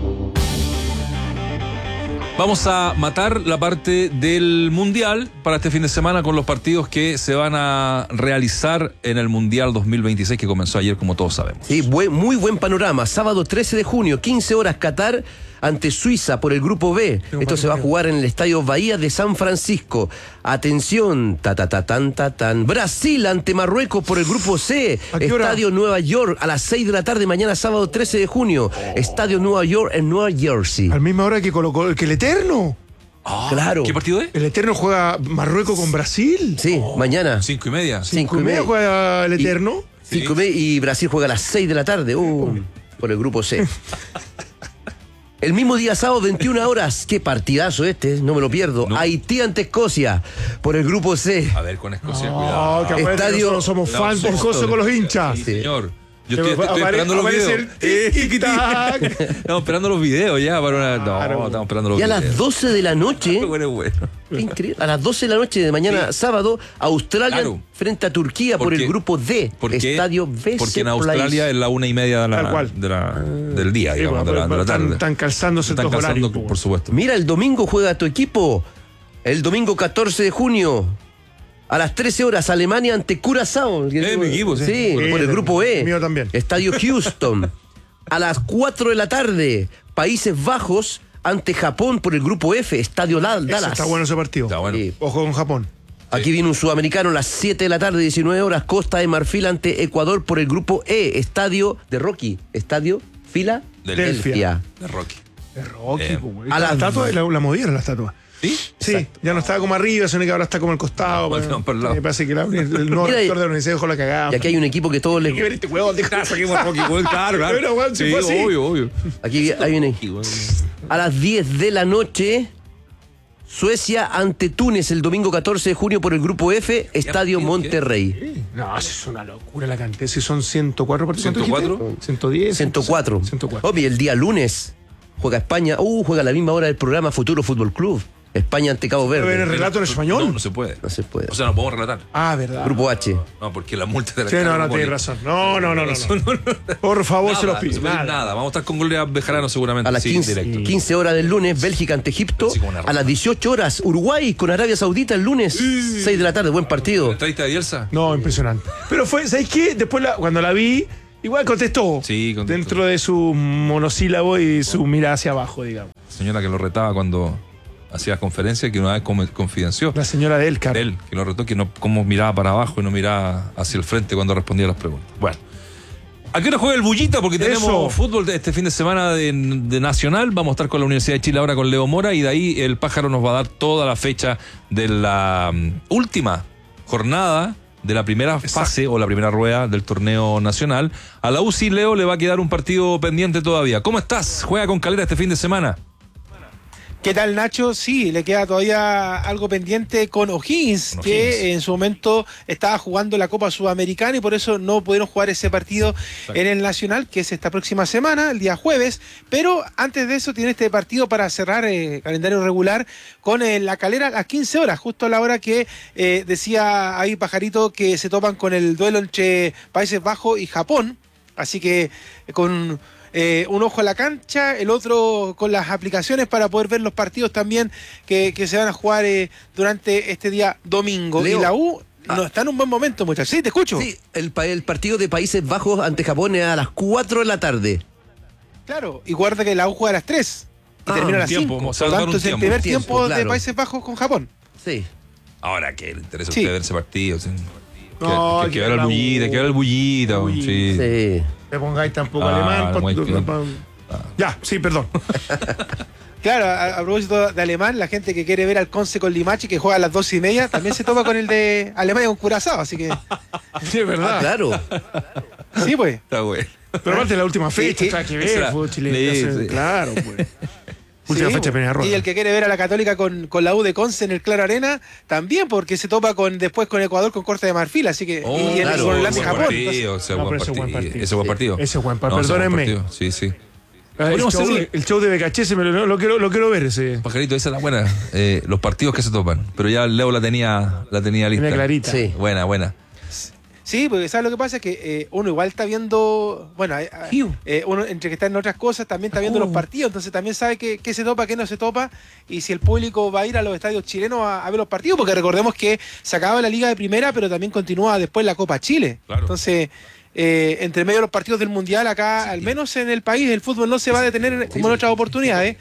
A: Vamos a matar la parte del Mundial para este fin de semana con los partidos que se van a realizar en el Mundial dos mil veintiséis que comenzó ayer, como todos sabemos.
C: Sí, buen, muy buen panorama. Sábado trece de junio, quince horas, Qatar ante Suiza por el grupo B. Esto se va a jugar en el Estadio Bahía de San Francisco. Atención, ta ta ta tan ta tan. Brasil ante Marruecos por el grupo C. Estadio Nueva York a las seis de la tarde mañana sábado trece de junio. Estadio Nueva York en Nueva Jersey.
B: Al misma hora que colocó que el Eterno.
A: Ah,
C: claro.
A: ¿Qué partido es?
B: El Eterno juega Marruecos con Brasil.
C: Sí, oh, mañana.
A: Cinco y media.
B: Cinco, Cinco y media juega el Eterno.
C: Y, cinco y, media, y Brasil juega a las seis de la tarde. Uh, por el grupo C. El mismo día sábado, veintiuna horas. Qué partidazo este, no me lo pierdo. No. Haití ante Escocia por el grupo C.
A: A ver, con Escocia,
B: no,
A: cuidado.
B: Que Estadio... Nosotros somos fans del coso con los hinchas.
A: Sí, señor. Yo estoy, estoy apare, esperando los videos. Estamos esperando los videos ya para una. No, claro. Estamos esperando los
C: y
A: videos.
C: Y a las doce de la noche.
A: bueno, bueno.
C: Increíble. A las doce de la noche de mañana, sí. sábado, Australia claro. frente a Turquía por el grupo D.
A: ¿Por qué?
C: Estadio B C
A: Porque en Australia Place. Es la una y media de la, de la, ah. del día, digamos, sí, bueno, de, la, de la tarde.
B: Están calzándose
A: Están calzando, horarios, por supuesto.
C: Mira, el domingo juega tu equipo. El domingo catorce de junio. A las trece horas, Alemania ante Curazao.
A: Eh, mi equipo, sí.
C: Sí, por el grupo E.
B: Mío también.
C: Estadio Houston. A las cuatro de la tarde, Países Bajos ante Japón por el grupo F. Estadio Dallas.
B: Ese está bueno ese partido.
A: Está bueno. Sí.
B: Ojo con Japón.
C: Aquí sí. Viene un sudamericano a las siete de la tarde, diecinueve horas, Costa de Marfil ante Ecuador por el grupo E. Estadio de Rocky. Estadio Filadelfia.
A: De Rocky.
B: Es Rocky,
A: Eh,
B: pues, güey.
C: a
B: la
C: la-
B: estatua la, la movieron la estatua.
A: ¿Sí?
B: Sí,
A: Exacto.
B: ya no estaba como arriba, sino que ahora está como al costado.
A: No,
B: pues,
A: no, por el lado.
B: me parece que la- el nuevo
C: Mira,
B: director de la universidad dejó la cagada.
C: Y aquí hay un equipo que todos
B: Hay que ver
C: les.
B: este huevón, deja saquemos a Rocky, güey.
A: Claro, claro.
B: Pero, weón, si
A: Sí,
B: fue así.
A: obvio, obvio.
C: Aquí hay un A las diez de la noche, Suecia ante Túnez el domingo catorce de junio por el grupo F, Estadio
A: ¿Qué?
C: Monterrey.
B: No, eso es una locura la cantidad. Si son ciento cuatro partidos.
A: ¿ciento cuatro?
B: ciento diez.
C: ciento cuatro.
B: ciento cuatro.
C: Obvio, el día lunes juega España. Uh, juega a la misma hora del programa Futuro Fútbol Club. España ante Cabo
B: ¿Puede ver el
C: Verde.
B: relato en español?
A: No, no se puede.
C: No se puede.
A: O sea, no podemos relatar.
B: Ah, verdad.
C: Grupo H.
A: No, porque la multa de la
B: Sí, no,
A: cara
B: no,
A: pone-
B: tienes razón. No, no, no, no.
A: Eso
B: no.
A: no, no.
B: Por favor, se los
A: Nada,
B: pido.
A: no se puede
B: Nada.
A: decir nada. Vamos a estar con Gloria Bejarano seguramente.
C: A las
A: sí,
C: quince,
A: directo.
C: quince horas del lunes, Bélgica ante Egipto.
A: Así como una
C: A las dieciocho horas, Uruguay con Arabia Saudita el lunes, seis de la tarde. Buen partido.
A: ¿Entrevista de Bielsa?
B: No, impresionante. Pero fue, ¿sabes qué? Después, la- cuando la vi, igual contestó.
A: Sí, contestó.
B: Dentro de su monosílabo y su mirada hacia abajo, digamos.
A: Señora que lo retaba cuando hacía conferencia, que una vez com- confidenció.
B: La señora del Car.
A: Él, que lo retó, que no, cómo miraba para abajo y no miraba hacia el frente cuando respondía a las preguntas. Bueno. ¿A qué hora juega el Bullita? Porque tenemos
B: Eso.
A: fútbol de este fin de semana de, de Nacional. Vamos a estar con la Universidad de Chile ahora con Leo Mora y de ahí el Pájaro nos va a dar toda la fecha de la um, última jornada de la primera fase o la primera rueda del torneo nacional. A la U C I, Leo, le va a quedar un partido pendiente todavía. ¿Cómo estás? Juega con Calera este fin de semana.
O: ¿Qué tal, Nacho? Sí, le queda todavía algo pendiente con O'Higgins,
A: Con
O: que
A: O'Higgins.
O: en su momento estaba jugando la Copa Sudamericana y por eso no pudieron jugar ese partido en el Nacional, que es esta próxima semana, el día jueves. Pero antes de eso tiene este partido para cerrar el calendario regular con eh, la Calera a las quince horas, justo a la hora que eh, decía ahí Pajarito que se topan con el duelo entre Países Bajos y Japón. Así que eh, con... Eh, un ojo a la cancha, el otro con las aplicaciones para poder ver los partidos también que, que se van a jugar eh, durante este día domingo.
C: Leo,
O: y la U
C: ah,
O: no está en un buen momento, muchachos. Sí, te escucho.
C: Sí, el, pa- el partido de Países Bajos ante Japón es a las cuatro de la tarde.
O: Claro, y guarda que la U juega a las tres y
C: Ah,
O: termina a
A: un
O: las
A: tiempo,
O: cinco.
A: se
O: Por
A: va a
O: lo
A: dar
O: tanto,
A: un
O: es el
A: tiempo.
O: primer
C: Tiempo,
O: tiempo de
C: claro.
O: Países Bajos con Japón.
C: Sí.
A: Ahora que le interesa a
O: Sí.
A: usted ver ese partido. Sí. Que,
B: No,
A: que, que
B: que
A: ver el
B: la U.
A: bullita, que ver el bullita.
B: Uy.
A: Sí.
C: Sí.
B: Te pongáis tampoco
A: Ah,
B: alemán.
A: muy
B: pa-
A: bien.
B: pa- Ya, sí, perdón.
O: Claro, a, a propósito de alemán, la gente que quiere ver al Conce con Limachi, que juega a las dos y media, también se topa con el de Alemania con Curazao, así que
B: Sí, es verdad.
C: Ah, claro.
O: sí, pues.
A: Está bueno.
B: Pero aparte la última fecha,
O: Sí,
B: está que
A: esa-
B: ver, fútbol chileno.
A: sí,
B: ya se-
A: sí.
B: Claro, pues. Última
O: Sí,
B: fecha de Peñarroya.
O: y el que quiere ver a la Católica con, con la U de Conce en el Claro Arena, también, porque se topa con después con Ecuador con Corte de Marfil, así que
A: Oh,
O: y en
C: claro,
O: con Holanda y
A: buen
O: Japón.
A: partido, ese
B: No,
A: buen
B: pero ese buen
A: partido.
B: partido.
A: Ese buen partido.
B: Ese buen partido.
A: No, ese buen
B: Perdónenme.
A: partido. Sí, sí.
B: Ah, el,
A: Podríamos
B: show,
A: hacerle-
B: el show de Becachese me lo, lo quiero, lo quiero ver ese.
A: Pajarito, esa es la buena. Eh, los partidos que se topan. Pero ya Leo la tenía, la tenía lista.
B: Tenía clarita.
C: Sí.
A: Buena, buena.
O: Sí, porque ¿sabes lo que pasa? Es que eh, uno igual está viendo, bueno, eh, eh, uno entre que está en otras cosas también está viendo los partidos, entonces también sabe qué, qué se topa, qué no se topa, y si el público va a ir a los estadios chilenos a, a ver los partidos, porque recordemos que se acaba la Liga de Primera, pero también continúa después la Copa Chile.
A: Claro.
O: Entonces, eh, entre medio de los partidos del Mundial, acá, al menos en el país, el fútbol no se va a detener como en otras oportunidades.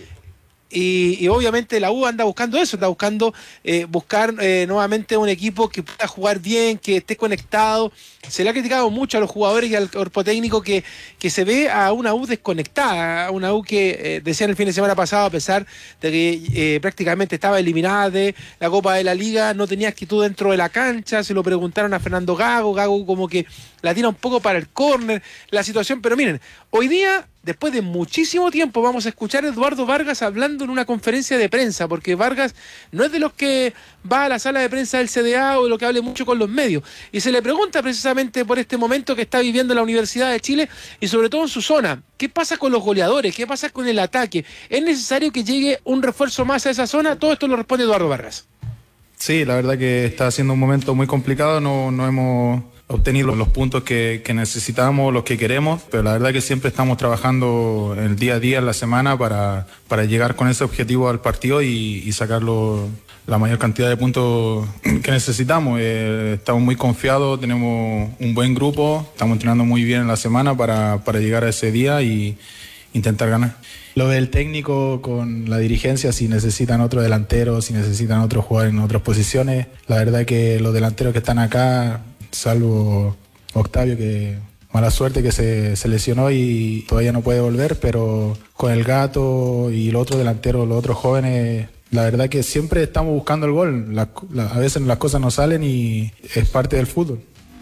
O: Y, y obviamente la U anda buscando eso, anda buscando eh, buscar eh, nuevamente un equipo que pueda jugar bien, que esté conectado. Se le ha criticado mucho a los jugadores y al cuerpo técnico que, que se ve a una U desconectada, a una U que eh, decían el fin de semana pasado, a pesar de que eh, prácticamente estaba eliminada de la Copa de la Liga, no tenía actitud dentro de la cancha. Se lo preguntaron a Fernando Gago, Gago como que la tira un poco para el córner, la situación. Pero miren, hoy día, después de muchísimo tiempo, vamos a escuchar a Eduardo Vargas hablando en una conferencia de prensa, porque Vargas no es de los que va a la sala de prensa del C D A o de lo que hable mucho con los medios. Y se le pregunta precisamente por este momento que está viviendo la Universidad de Chile y sobre todo en su zona. ¿Qué pasa con los goleadores? ¿Qué pasa con el ataque? ¿Es necesario que llegue un refuerzo más a esa zona? Todo esto lo responde Eduardo Vargas.
P: Sí, la verdad que está siendo un momento muy complicado, no, no hemos obtenido los puntos que, que necesitamos, los que queremos, pero la verdad que siempre estamos trabajando el día a día, en la semana, para, para llegar con ese objetivo al partido y, y sacarlo la mayor cantidad de puntos que necesitamos. Eh, estamos muy confiados, tenemos un buen grupo, estamos entrenando muy bien en la semana para, para llegar a ese día y intentar ganar.
Q: Lo del técnico con la dirigencia, si necesitan otro delantero, si necesitan otro jugador en otras posiciones, la verdad que los delanteros que están acá, salvo Octavio, que mala suerte que se, se lesionó y todavía no puede volver, pero con el Gato y los otros delanteros, los otros jóvenes, la verdad que siempre estamos buscando el gol. La, la, a veces las cosas no salen y es parte del fútbol.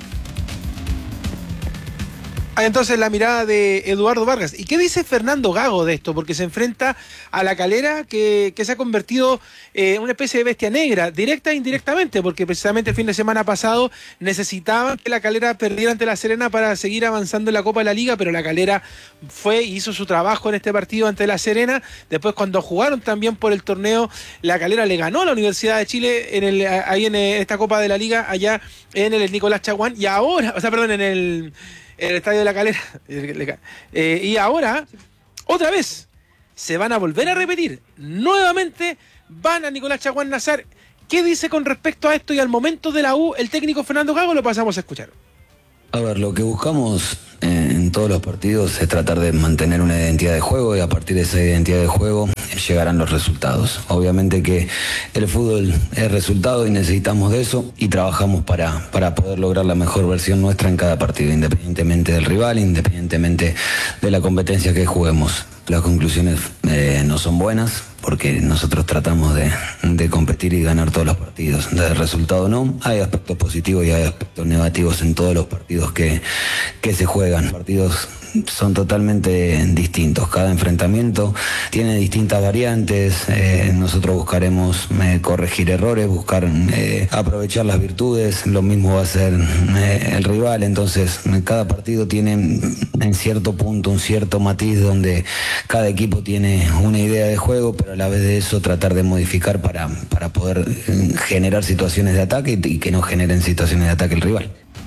O: Hay entonces la mirada de Eduardo Vargas. ¿Y qué dice Fernando Gago de esto? Porque se enfrenta a La Calera, que, que se ha convertido eh, en una especie de bestia negra, directa e indirectamente, porque precisamente el fin de semana pasado necesitaban que La Calera perdiera ante La Serena para seguir avanzando en la Copa de la Liga, pero La Calera fue y hizo su trabajo en este partido ante La Serena. Después, cuando jugaron también por el torneo, La Calera le ganó a la Universidad de Chile en el, ahí en esta Copa de la Liga, allá en el Nicolás Chaguán, y ahora, o sea, perdón, en el... el Estadio de La Calera, eh, y ahora, otra vez, se van a volver a repetir, nuevamente van a Nicolás Chaguán Nazar. ¿Qué dice con respecto a esto y al momento de la U el técnico Fernando Gago? Lo pasamos a escuchar.
R: A ver, lo que buscamos en todos los partidos es tratar de mantener una identidad de juego y a partir de esa identidad de juego llegarán los resultados. Obviamente que el fútbol es resultado y necesitamos de eso y trabajamos para, para poder lograr la mejor versión nuestra en cada partido, independientemente del rival, independientemente de la competencia que juguemos. Las conclusiones eh, no son buenas porque nosotros tratamos de, de competir y ganar todos los partidos. Del resultado no, hay aspectos positivos y hay aspectos negativos en todos los partidos que, que se juegan. Los partidos son totalmente distintos, cada enfrentamiento tiene distintas variantes, eh, nosotros buscaremos eh, corregir errores, buscar eh, aprovechar las virtudes, lo mismo va a ser eh, el rival, entonces cada partido tiene en cierto punto un cierto matiz donde cada equipo tiene una idea de juego, pero a la vez de eso tratar de modificar para, para poder generar situaciones de ataque y, y que no generen situaciones de ataque el rival.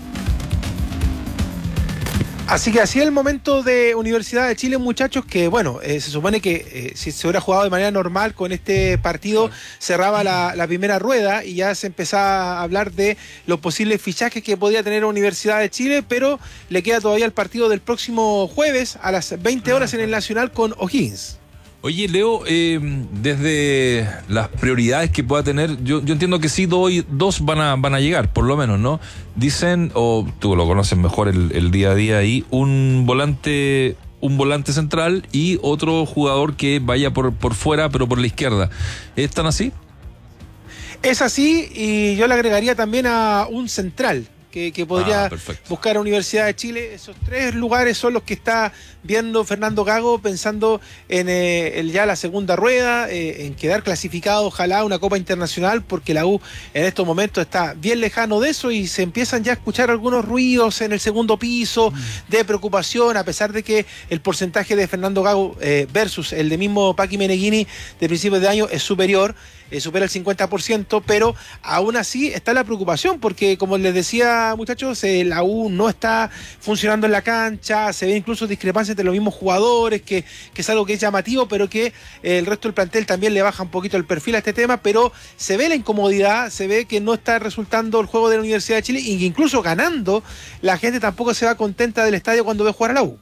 O: Así que así es el momento de Universidad de Chile, muchachos, que bueno, eh, se supone que eh, si se hubiera jugado de manera normal con este partido, cerraba la, la primera rueda y ya se empezaba a hablar de los posibles fichajes que podía tener Universidad de Chile, pero le queda todavía el partido del próximo jueves a las veinte horas en el Nacional con O'Higgins.
A: Oye, Leo, eh, desde las prioridades que pueda tener, yo, yo entiendo que sí, do, dos van a, van a llegar, por lo menos, ¿no? Dicen, o tú lo conoces mejor el, el día a día ahí, un volante, un volante central y otro jugador que vaya por, por fuera, pero por la izquierda. ¿Están así?
O: Es así, y yo le agregaría también a un central. Que, que podría ah, buscar a Universidad de Chile. Esos tres lugares son los que está viendo Fernando Gago, pensando en eh, el, ya la segunda rueda, eh, en quedar clasificado, ojalá, una Copa Internacional, porque la U en estos momentos está bien lejano de eso y se empiezan ya a escuchar algunos ruidos en el segundo piso mm. de preocupación, a pesar de que el porcentaje de Fernando Gago eh, versus el de mismo Paqui Meneghini de principios de año es superior, eh, supera el cincuenta por ciento, pero aún así está la preocupación, porque como les decía, muchachos, eh, la U no está funcionando en la cancha, se ve incluso discrepancias entre los mismos jugadores, que, que es algo que es llamativo, pero que eh, el resto del plantel también le baja un poquito el perfil a este tema, pero se ve la incomodidad, se ve que no está resultando el juego de la Universidad de Chile, y que incluso ganando, la gente tampoco se va contenta del estadio cuando ve jugar a la U.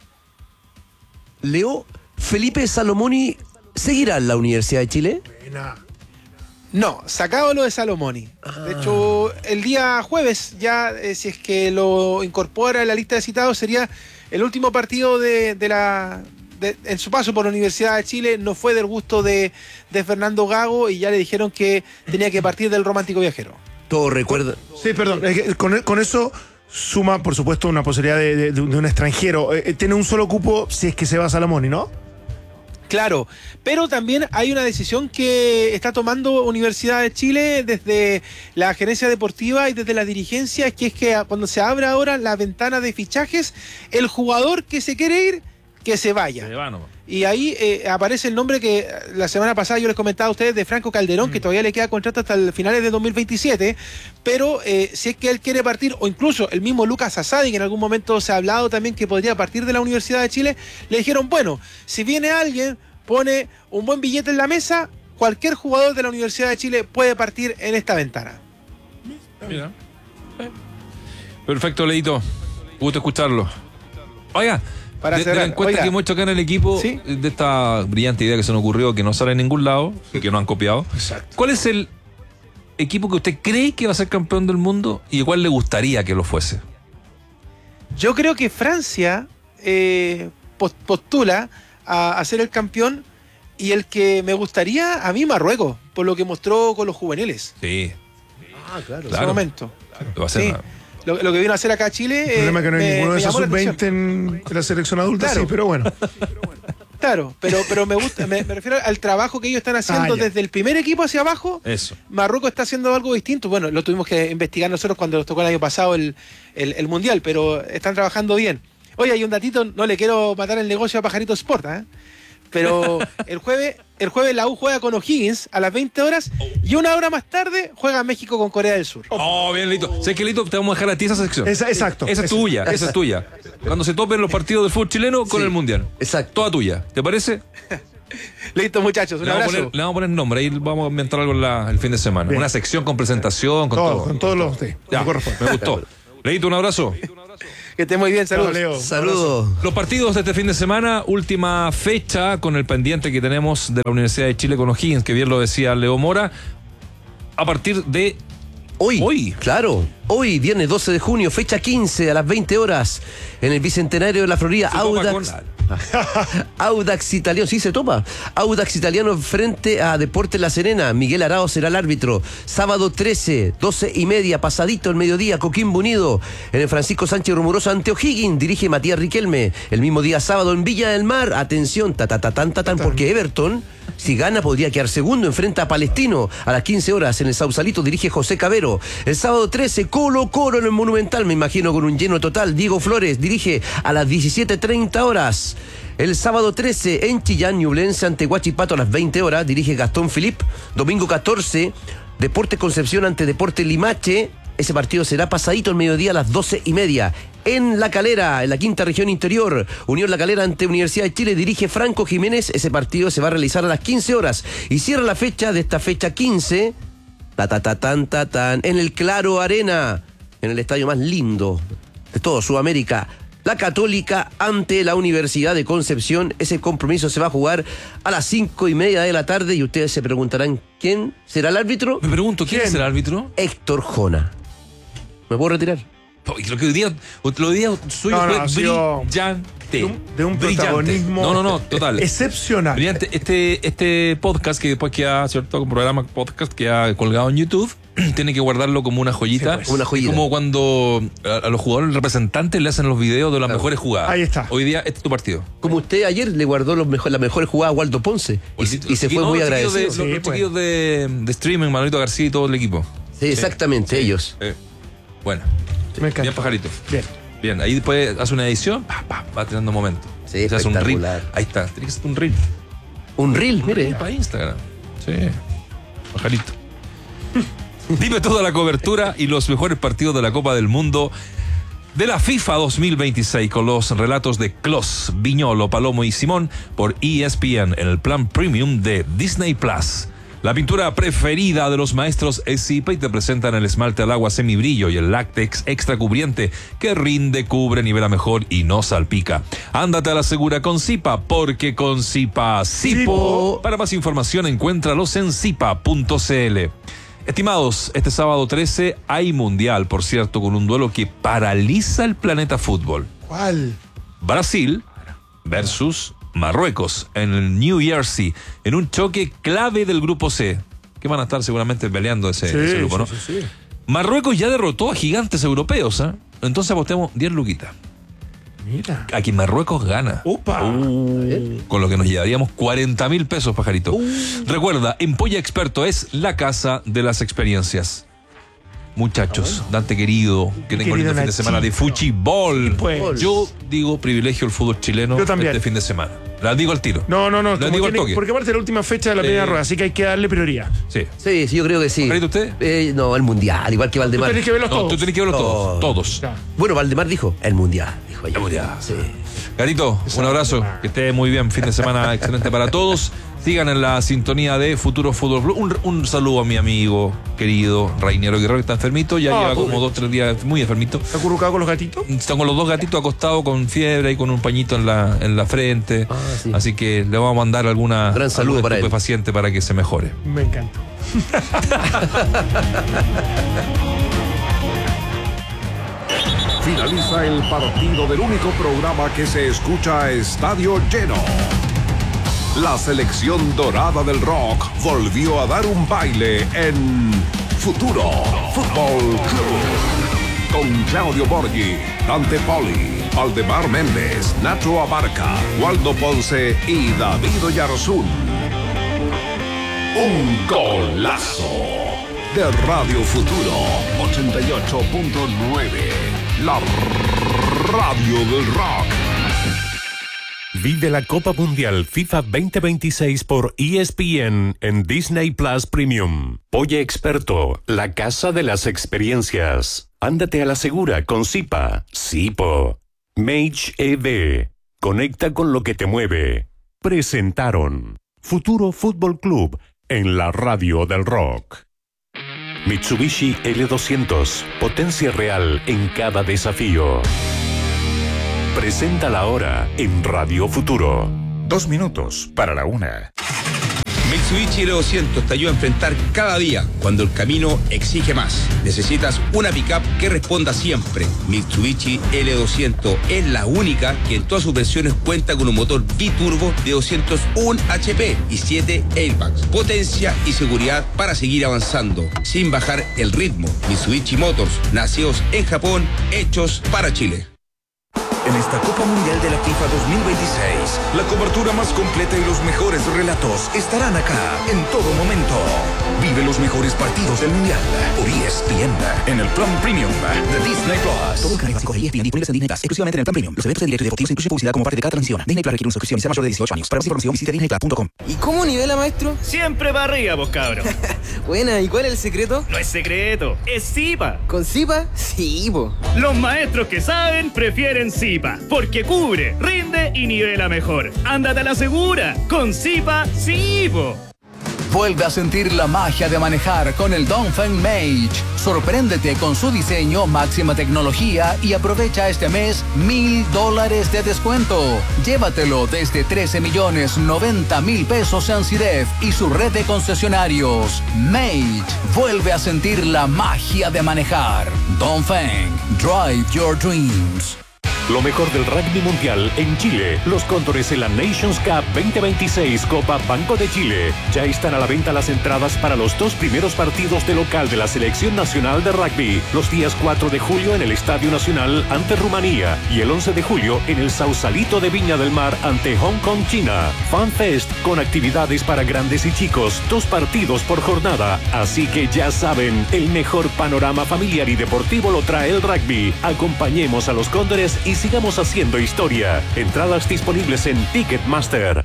C: Leo, ¿Felipe Salomoni seguirá en la Universidad de Chile?
O: Buena. No, sacado lo de Salomoni. Ah. De hecho, el día jueves ya, eh, si es que lo incorpora en la lista de citados, sería el último partido de, de la... De, en su paso por la Universidad de Chile. No fue del gusto de, de Fernando Gago y ya le dijeron que tenía que partir del Romántico Viajero.
C: Todo recuerda...
B: Sí, perdón, es que con, con eso suma, por supuesto, una posibilidad de, de, de un extranjero. Eh, tiene un solo cupo si es que se va a Salomoni, ¿no?
O: Claro, pero también hay una decisión que está tomando Universidad de Chile desde la gerencia deportiva y desde la dirigencia, que es que cuando se abre ahora la ventana de fichajes, el jugador que se quiere ir, que se vaya. Se va, no. Y ahí eh, aparece el nombre que la semana pasada yo les comentaba a ustedes de Franco Calderón, mm. que todavía le queda contrato hasta el finales de dos mil veintisiete, pero eh, si es que él quiere partir, o incluso el mismo Lucas Asadi, que en algún momento se ha hablado también que podría partir de la Universidad de Chile, le dijeron, bueno, si viene alguien, pone un buen billete en la mesa, cualquier jugador de la Universidad de Chile puede partir en esta ventana.
A: Mira. Perfecto, Leito. Gusto escucharlo. Oiga,
O: Para
A: de, de la encuesta Oiga. que hemos hecho acá en el equipo, ¿sí? De esta brillante idea que se nos ocurrió, que no sale en ningún lado, y que no han copiado. Exacto. ¿Cuál es el equipo que usted cree que va a ser campeón del mundo y cuál le gustaría que lo fuese?
O: Yo creo que Francia eh, postula a, a ser el campeón, y el que me gustaría a mí, Marruecos, por lo que mostró con los juveniles.
A: Sí.
O: Ah, claro. En
A: Claro.
O: ese momento.
A: Claro, va a ser
O: Sí.
A: una-
O: Lo, lo que vino a hacer acá a Chile.
B: El problema es que no hay
O: me-
B: ninguno de
O: me
B: esos
O: llamó la
B: sub veinte
O: atención.
B: en, en la selección adulta,
O: Claro.
B: sí, pero bueno.
O: Claro, pero, pero me gusta, me, me refiero al trabajo que ellos están haciendo
B: Ah, ya.
O: desde el primer equipo hacia abajo.
A: Eso.
O: Marruecos está haciendo algo distinto. Bueno, lo tuvimos que investigar nosotros cuando nos tocó el año pasado el, el, el Mundial, pero están trabajando bien. Oye, hay un datito, no le quiero matar el negocio a Pajarito Sport, ¿eh? Pero el jueves, el jueves la U juega con O'Higgins a las veinte horas, y una hora más tarde juega México con Corea del Sur.
A: Oh, bien, Lito. ¿Sabes qué, Lito? Te vamos a dejar a ti esa sección.
B: Esa- exacto.
A: Esa es
B: Esa-
A: tuya, esa
B: esa-
A: es tuya. Cuando se topen los partidos del fútbol chileno con
C: Sí.
A: el Mundial.
C: Exacto.
A: Toda tuya. ¿Te parece?
O: Listo, muchachos, un
A: Le vamos, a
O: abrazo.
A: poner, le vamos a poner nombre, ahí vamos a inventar algo la- el fin de semana.
B: Bien.
A: Una sección con presentación, con todo.
B: Todo, con todos los. Sí,
A: Ya,
B: como corresponde.
A: me gustó. Leito, un abrazo.
O: Que esté muy bien, saludos.
B: Chao, Leo.
C: Saludos.
A: Los partidos de este fin de semana, última fecha con el pendiente que tenemos de la Universidad de Chile con O'Higgins, que bien lo decía Leo Mora, a partir de
C: Hoy,
A: Hoy.
C: claro, hoy, viernes doce de junio, fecha quince a las veinte horas, en el Bicentenario de la Florida,
A: Se topa
C: Audax.
A: con-
C: Audax Italiano, sí se topa. Audax Italiano frente a Deportes La Serena. Miguel Arao será el árbitro. Sábado trece, doce y media, pasadito el mediodía, Coquimbo Unido. En el Francisco Sánchez Rumoroso ante O'Higgins, dirige Matías Riquelme. El mismo día sábado en Villa del Mar, atención, ta ta ta tan ta tan, porque Everton, si gana, podría quedar segundo, enfrenta a Palestino. A las quince horas en el Sausalito dirige José Cabero. El sábado trece, Colo Colo en el Monumental, me imagino con un lleno total. Diego Flores dirige a las diecisiete treinta horas. El sábado trece, en Chillán, Ñublense ante Huachipato a las veinte horas, dirige Gastón Filip. Domingo catorce, Deportes Concepción ante Deportes Limache. Ese partido será pasadito el mediodía a las doce y media. En La Calera, en la quinta región interior, Unión La Calera ante Universidad de Chile, dirige Franco Jiménez. Ese partido se va a realizar a las quince horas. Y cierra la fecha de esta fecha quince, ta ta ta tan ta tan, en el Claro Arena, en el estadio más lindo de todo Sudamérica. La Católica ante la Universidad de Concepción. Ese compromiso se va a jugar a las cinco y media de la tarde, y ustedes se preguntarán quién será el árbitro.
A: Me pregunto, ¿quién, es el árbitro?
C: Héctor Jona. ¿Me puedo retirar?
A: Oh, y Lo que hoy día, lo de día suyo
B: No, no,
A: fue
B: ha sido
A: brillante.
B: de un- de un
A: Brillante.
B: protagonismo
A: No, no, no, total.
B: excepcional.
A: Brillante. Este, este podcast que después queda, ¿cierto? Como programa podcast que ha colgado en YouTube, tiene que guardarlo como una joyita.
C: Sí, pues. Una joyita.
A: Es como cuando a, a los jugadores representantes le hacen los videos de las mejores jugadas.
B: Ahí está.
A: Hoy día este es tu partido.
C: Como usted ayer le guardó los mejor, las mejores jugadas a Waldo Ponce. Y,
A: Los
C: y se fue
A: chiquillos-
C: muy
A: los chiquillos
C: agradecido.
A: De, los,
B: Sí,
A: los
B: pues.
A: chiquillos de, de streaming, Manolito García y todo el equipo.
C: Sí, exactamente, ellos.
A: Eh, bueno,
B: Me encanta.
A: bien pajarito.
B: Bien.
A: Bien, ahí después hace una edición, pa, pa, va tirando momentos.
C: Sí,
A: Se hace un reel.
C: espectacular.
A: Ahí está, tiene que ser un reel.
C: Un reel, mire.
A: Para Instagram. Sí. Pajarito. Dime toda la cobertura y los mejores partidos de la Copa del Mundo de la FIFA dos mil veintiséis con los relatos de Klos, Viñolo, Palomo y Simón por E S P N en el plan premium de Disney Plus. La pintura preferida de los maestros es Zipa y te presentan el esmalte al agua semibrillo y el láctex extra cubriente que rinde, cubre, nivela mejor y no salpica. Ándate a la segura con Zipa, porque con Zipa, Zipo. Para más información encuéntralos en zipa punto c l. Estimados, este sábado trece hay mundial, por cierto, con un duelo que paraliza el planeta fútbol.
B: ¿Cuál?
A: Brasil versus Marruecos en el New Jersey, en un choque clave del grupo C, que van a estar seguramente peleando ese,
B: Sí,
A: ese grupo,
B: sí,
A: ¿no?
B: sí, sí.
A: Marruecos ya derrotó a gigantes europeos, ¿eh? Entonces apostemos diez luquitas.
B: Mira.
A: A que Marruecos gana.
B: Upa.
A: Con lo que nos llevaríamos cuarenta mil pesos, pajarito. Recuerda, Empolla Experto es la casa de las experiencias. Muchachos, Dante querido, que tengo
B: querido
A: lindo fin de semana de
B: Nachito.
A: fuchibol.
B: Pues.
A: Yo digo privilegio el fútbol chileno
B: Yo también.
A: este fin de semana. La digo al tiro.
B: No, no, no.
A: La
B: como
A: digo al
B: tiene-
A: toque.
B: porque aparte es la última fecha de la
A: Sí.
B: primera rueda, así que hay que darle prioridad.
A: Sí.
C: Sí, sí, yo creo que sí.
A: ¿Pajarito usted?
C: Eh, no, el mundial, igual que Valdemar.
B: Tú tenés que verlos
A: No,
B: todos.
A: tú tienes que verlos todos. Todos.
B: Ya.
C: Bueno, Valdemar dijo, el mundial, dijo ayer.
A: El mundial.
C: Sí.
A: Carito, un abrazo. Que esté muy bien. Fin de semana excelente para todos. Sigan en la sintonía de Futuro Fútbol Club. Un, un saludo a mi amigo querido Rainiero Guerrero, que está enfermito. Ya
B: Ah,
A: lleva como
B: pobre.
A: dos, tres días muy enfermito.
B: ¿Está acurrucado con los gatitos?
A: Están con los dos gatitos acostados con fiebre y con un pañito en la, en la frente.
C: Ah, sí.
A: Así que le vamos a mandar alguna
C: Gran saludo
A: algún
C: para él.
A: estupefaciente para que se mejore.
B: Me encanta.
D: Finaliza el partido del único programa que se escucha a estadio lleno. La selección dorada del rock volvió a dar un baile en Futuro Fútbol Club. Con Claudio Borghi, Dante Poli, Aldemar Méndez, Nacho Abarca, Waldo Ponce y David Oyarzún. Un golazo de Radio Futuro ochenta y ocho punto nueve. La radio del rock.
F: Vive la Copa Mundial FIFA veinte veintiséis por E S P N en Disney Plus Premium. Polle Experto, la casa de las experiencias. Ándate a la segura con Zipa, Zipo. Mage E V, conecta con lo que te mueve. Presentaron Futuro Fútbol Club en la radio del rock. Mitsubishi L doscientos, potencia real en cada desafío. Presenta la hora en Radio Futuro.
S: Dos minutos para la una.
T: Mitsubishi L doscientos te ayuda a enfrentar cada día cuando el camino exige más. Necesitas una pickup que responda siempre. Mitsubishi L doscientos es la única que en todas sus versiones cuenta con un motor biturbo de doscientos uno H P y siete airbags. Potencia y seguridad para seguir avanzando sin bajar el ritmo. Mitsubishi Motors, nacidos en Japón, hechos para Chile.
G: En esta Copa Mundial de la FIFA dos mil veintiséis, la cobertura más completa y los mejores relatos estarán acá en todo momento. Vive los mejores partidos del Mundial por E S P N en el plan Premium de Disney Plus.
H: Todo el canal básico de E S P N disponibles en Disney Plus, exclusivamente en el plan Premium. Los eventos en directo y deportivos incluyen publicidad como parte de cada transmisión. Disney Plus requiere una suscripción y sea mayor de dieciocho años. Para más información visite disney plus punto com.
I: ¿Y cómo nivela, maestro?
J: Siempre para arriba, vos cabros.
I: Buena, ¿y cuál es el secreto?
J: No es secreto, es Zipa.
I: ¿Con Zipa? Sí, po.
J: Los maestros que saben prefieren Zipa, porque cubre, rinde y nivela mejor. Ándate a la segura, con Zipa, sí, po.
L: Vuelve a sentir la magia de manejar con el Dongfeng Mage. Sorpréndete con su diseño, máxima tecnología y aprovecha este mes mil dólares de descuento. Llévatelo desde trece millones noventa mil pesos en Ciref y su red de concesionarios. Mage, vuelve a sentir la magia de manejar. Dongfeng, drive your dreams.
F: Lo mejor del rugby mundial en Chile. Los Cóndores en la Nations Cup veinte veintiséis Copa Banco de Chile. Ya están a la venta las entradas para los dos primeros partidos de local de la Selección Nacional de Rugby. Los días cuatro de julio en el Estadio Nacional ante Rumanía y el once de julio en el Sausalito de Viña del Mar ante Hong Kong, China. FanFest con actividades para grandes y chicos. Dos partidos por jornada. Así que ya saben, el mejor panorama familiar y deportivo lo trae el rugby. Acompañemos a los Cóndores y sigamos haciendo historia. Entradas disponibles en Ticketmaster.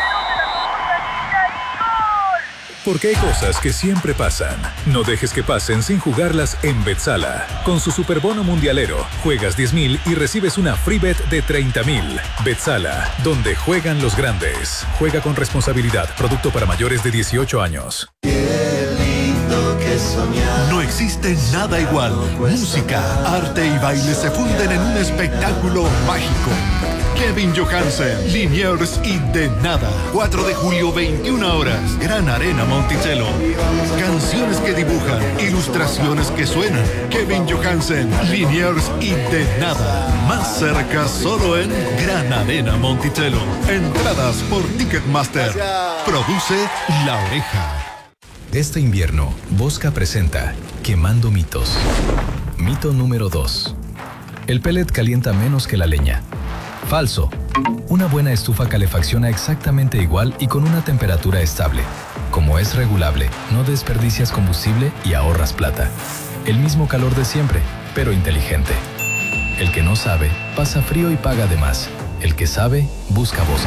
K: Porque hay cosas que siempre pasan. No dejes que pasen sin jugarlas en Betsala. Con su superbono mundialero, juegas diez mil y recibes una free bet de treinta mil. Betsala, donde juegan los grandes. Juega con responsabilidad. Producto para mayores de dieciocho años.
U: No existe nada igual. Música, arte y baile se funden en un espectáculo mágico. Kevin Johansen, Liniers y De Nada. cuatro de julio, veintiuna horas. Gran Arena Monticello. Canciones que dibujan, ilustraciones que suenan. Kevin Johansen, Liniers y De Nada. Más cerca solo en Gran Arena Monticello. Entradas por Ticketmaster. Produce La Oreja.
V: Este invierno, Bosca presenta Quemando mitos. Mito número dos. El pellet calienta menos que la leña. Falso. Una buena estufa calefacciona exactamente igual y con una temperatura estable. Como es regulable, no desperdicias combustible y ahorras plata. El mismo calor de siempre, pero inteligente. El que no sabe, pasa frío y paga de más. El que sabe, busca Bosca.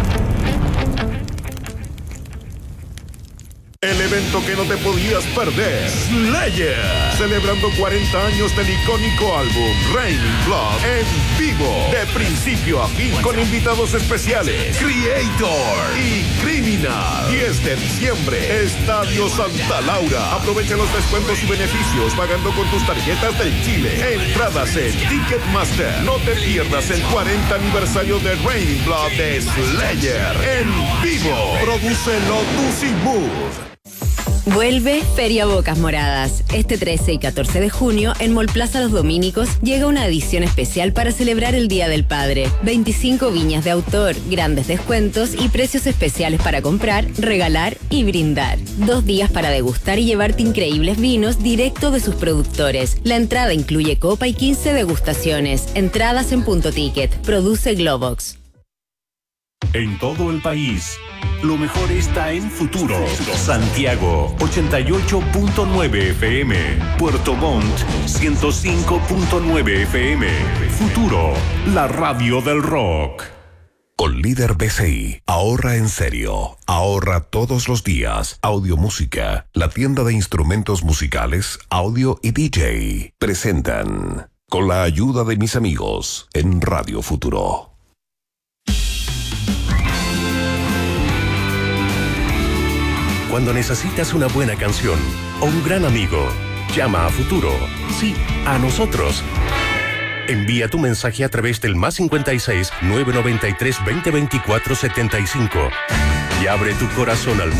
D: El evento que no te podías perder, Slayer, celebrando cuarenta años del icónico álbum Raining Blood en vivo, de principio a fin, con invitados especiales, Creator y Criminal. diez de diciembre, Estadio Santa Laura. Aprovecha los descuentos y beneficios pagando con tus tarjetas del Chile. Entradas en Ticketmaster. No te pierdas el cuarenta aniversario de Raining Blood de Slayer en vivo. Produce Lotus y Mood.
N: Vuelve Feria Bocas Moradas. Este trece y catorce de junio, en Mall Plaza Los Dominicos, llega una edición especial para celebrar el Día del Padre. veinticinco viñas de autor, grandes descuentos y precios especiales para comprar, regalar y brindar. Dos días para degustar y llevarte increíbles vinos directo de sus productores. La entrada incluye copa y quince degustaciones. Entradas en Punto Ticket. Produce Globox.
F: En todo el país, lo mejor está en Futuro. Santiago, ochenta y ocho punto nueve F M. Puerto Montt, ciento cinco punto nueve F M. Futuro, la radio del rock.
D: Con Líder B C I, ahorra en serio. Ahorra todos los días. Audio Música, la tienda de instrumentos musicales, audio y D J. Presentan, con la ayuda de mis amigos, en Radio Futuro.
F: Cuando necesitas una buena canción o un gran amigo, llama a Futuro. Sí, a nosotros. Envía tu mensaje a través del más cincuenta y seis, nueve noventa y tres, veinte veinticuatro setenta y cinco y abre tu corazón al mundo.